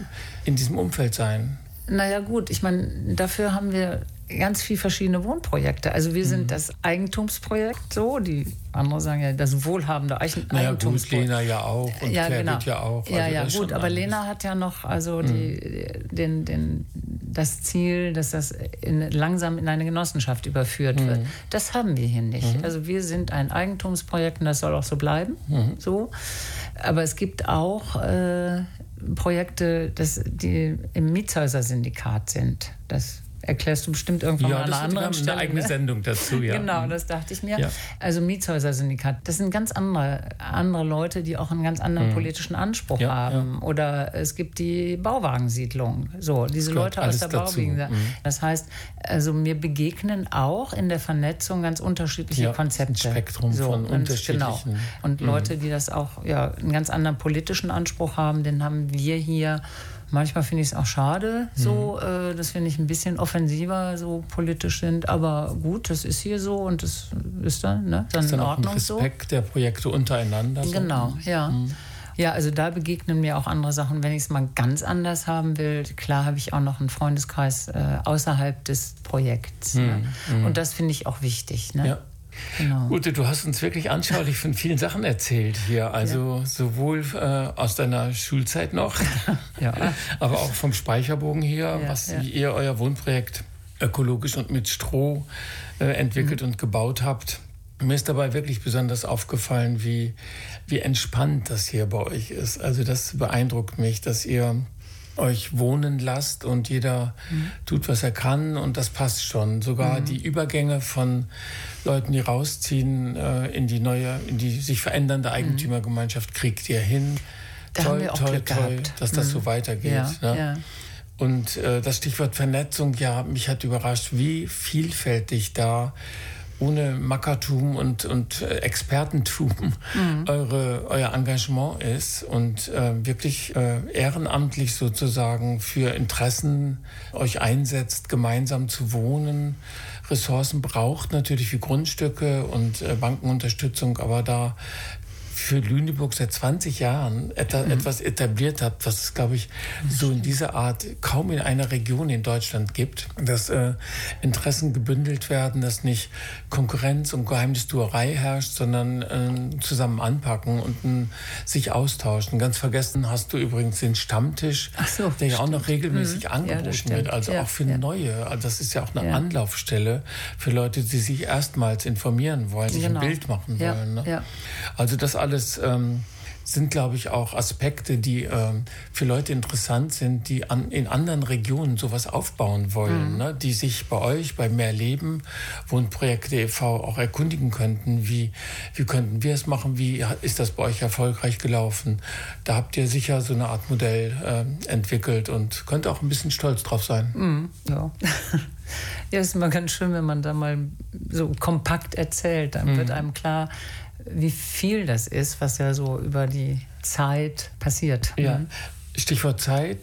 in diesem Umfeld sein. Naja gut, ich meine, dafür haben wir ganz viele verschiedene Wohnprojekte. Also wir sind mhm. das Eigentumsprojekt, so, die andere sagen ja das wohlhabende Eigen- naja, Eigentumsprojekt. Gut, Lena ja auch und ja, Claire genau. ja auch. Ja, also ja, gut, aber anders. Lena hat ja noch also mhm. die, den, den, das Ziel, dass das in, langsam in eine Genossenschaft überführt mhm. wird. Das haben wir hier nicht. Mhm. Also wir sind ein Eigentumsprojekt und das soll auch so bleiben. Mhm. So. Aber es gibt auch äh, Projekte, das, die im Mietshäuser-Syndikat sind. Das erklärst du bestimmt irgendwann ja, mal an einer anderen Stelle. Eine eigene Sendung dazu, ja. Genau, das dachte ich mir. Ja. Also Mietshäuser-Syndikat, das sind ganz andere, andere Leute, die auch einen ganz anderen mhm. politischen Anspruch ja, haben. Ja. Oder es gibt die Bauwagensiedlung. So, diese Leute aus der Bauwagensiedlung. Mhm. Das heißt, also mir begegnen auch in der Vernetzung ganz unterschiedliche ja, Konzepte. Ein Spektrum so, von unterschiedlichen. Genau. Und mhm. Leute, die das auch ja, einen ganz anderen politischen Anspruch haben, den haben wir hier. Manchmal finde ich es auch schade, so, mhm. äh, dass wir nicht ein bisschen offensiver so politisch sind. Aber gut, das ist hier so und das ist dann, ne, dann ist dann in Ordnung auch ein Respekt so. Der Projekte untereinander. So. Genau, ja. Mhm. Ja, also da begegnen mir auch andere Sachen. Wenn ich es mal ganz anders haben will, klar habe ich auch noch einen Freundeskreis äh, außerhalb des Projekts. Mhm. Ne? Mhm. Und das finde ich auch wichtig. Ne? Ja. Genau. Ute, du hast uns wirklich anschaulich von vielen Sachen erzählt hier. Also ja. sowohl äh, aus deiner Schulzeit noch, ja. aber auch vom Speicherbogen hier, ja, was ja. wie ihr euer Wohnprojekt ökologisch und mit Stroh äh, entwickelt mhm. und gebaut habt. Mir ist dabei wirklich besonders aufgefallen, wie, wie entspannt das hier bei euch ist. Also das beeindruckt mich, dass ihr euch wohnen lasst und jeder mhm. tut, was er kann und das passt schon. Sogar mhm. die Übergänge von Leuten, die rausziehen äh, in die neue, in die sich verändernde Eigentümergemeinschaft, kriegt ihr hin. Da toll, haben wir auch toll, Glück toll, gehabt. dass das mhm. so weitergeht. Ja, ne? ja. Und äh, das Stichwort Vernetzung, ja, mich hat überrascht, wie vielfältig da ohne Mackertum und, und Expertentum mhm. eure, euer Engagement ist und äh, wirklich äh, ehrenamtlich sozusagen für Interessen euch einsetzt, gemeinsam zu wohnen. Ressourcen braucht natürlich wie Grundstücke und äh, Bankenunterstützung, aber da für Lüneburg seit zwanzig Jahren et- mhm. etwas etabliert habt, was es, glaube ich, so in dieser Art kaum in einer Region in Deutschland gibt, dass äh, Interessen gebündelt werden, dass nicht Konkurrenz und Geheimnistuerei herrscht, sondern äh, zusammen anpacken und äh, sich austauschen. Ganz vergessen hast du übrigens den Stammtisch, Ach so, der ja auch noch regelmäßig mhm. angeboten ja, wird, also ja, auch für ja. Neue. Also das ist ja auch eine ja. Anlaufstelle für Leute, die sich erstmals informieren wollen, sich genau. ein Bild machen ja. wollen. Ne? Ja. Also das alles ähm, sind, glaube ich, auch Aspekte, die ähm, für Leute interessant sind, die an, in anderen Regionen sowas aufbauen wollen, mhm. ne? Die sich bei euch, bei Mehr Leben, Wohnprojekte e V auch erkundigen könnten, wie, wie könnten wir es machen, wie ist das bei euch erfolgreich gelaufen. Da habt ihr sicher so eine Art Modell äh, entwickelt und könnt auch ein bisschen stolz drauf sein. Mhm. Ja. Ja, ist immer ganz schön, wenn man da mal so kompakt erzählt. Dann mhm. wird einem klar, wie viel das ist, was ja so über die Zeit passiert. Ja. Stichwort Zeit.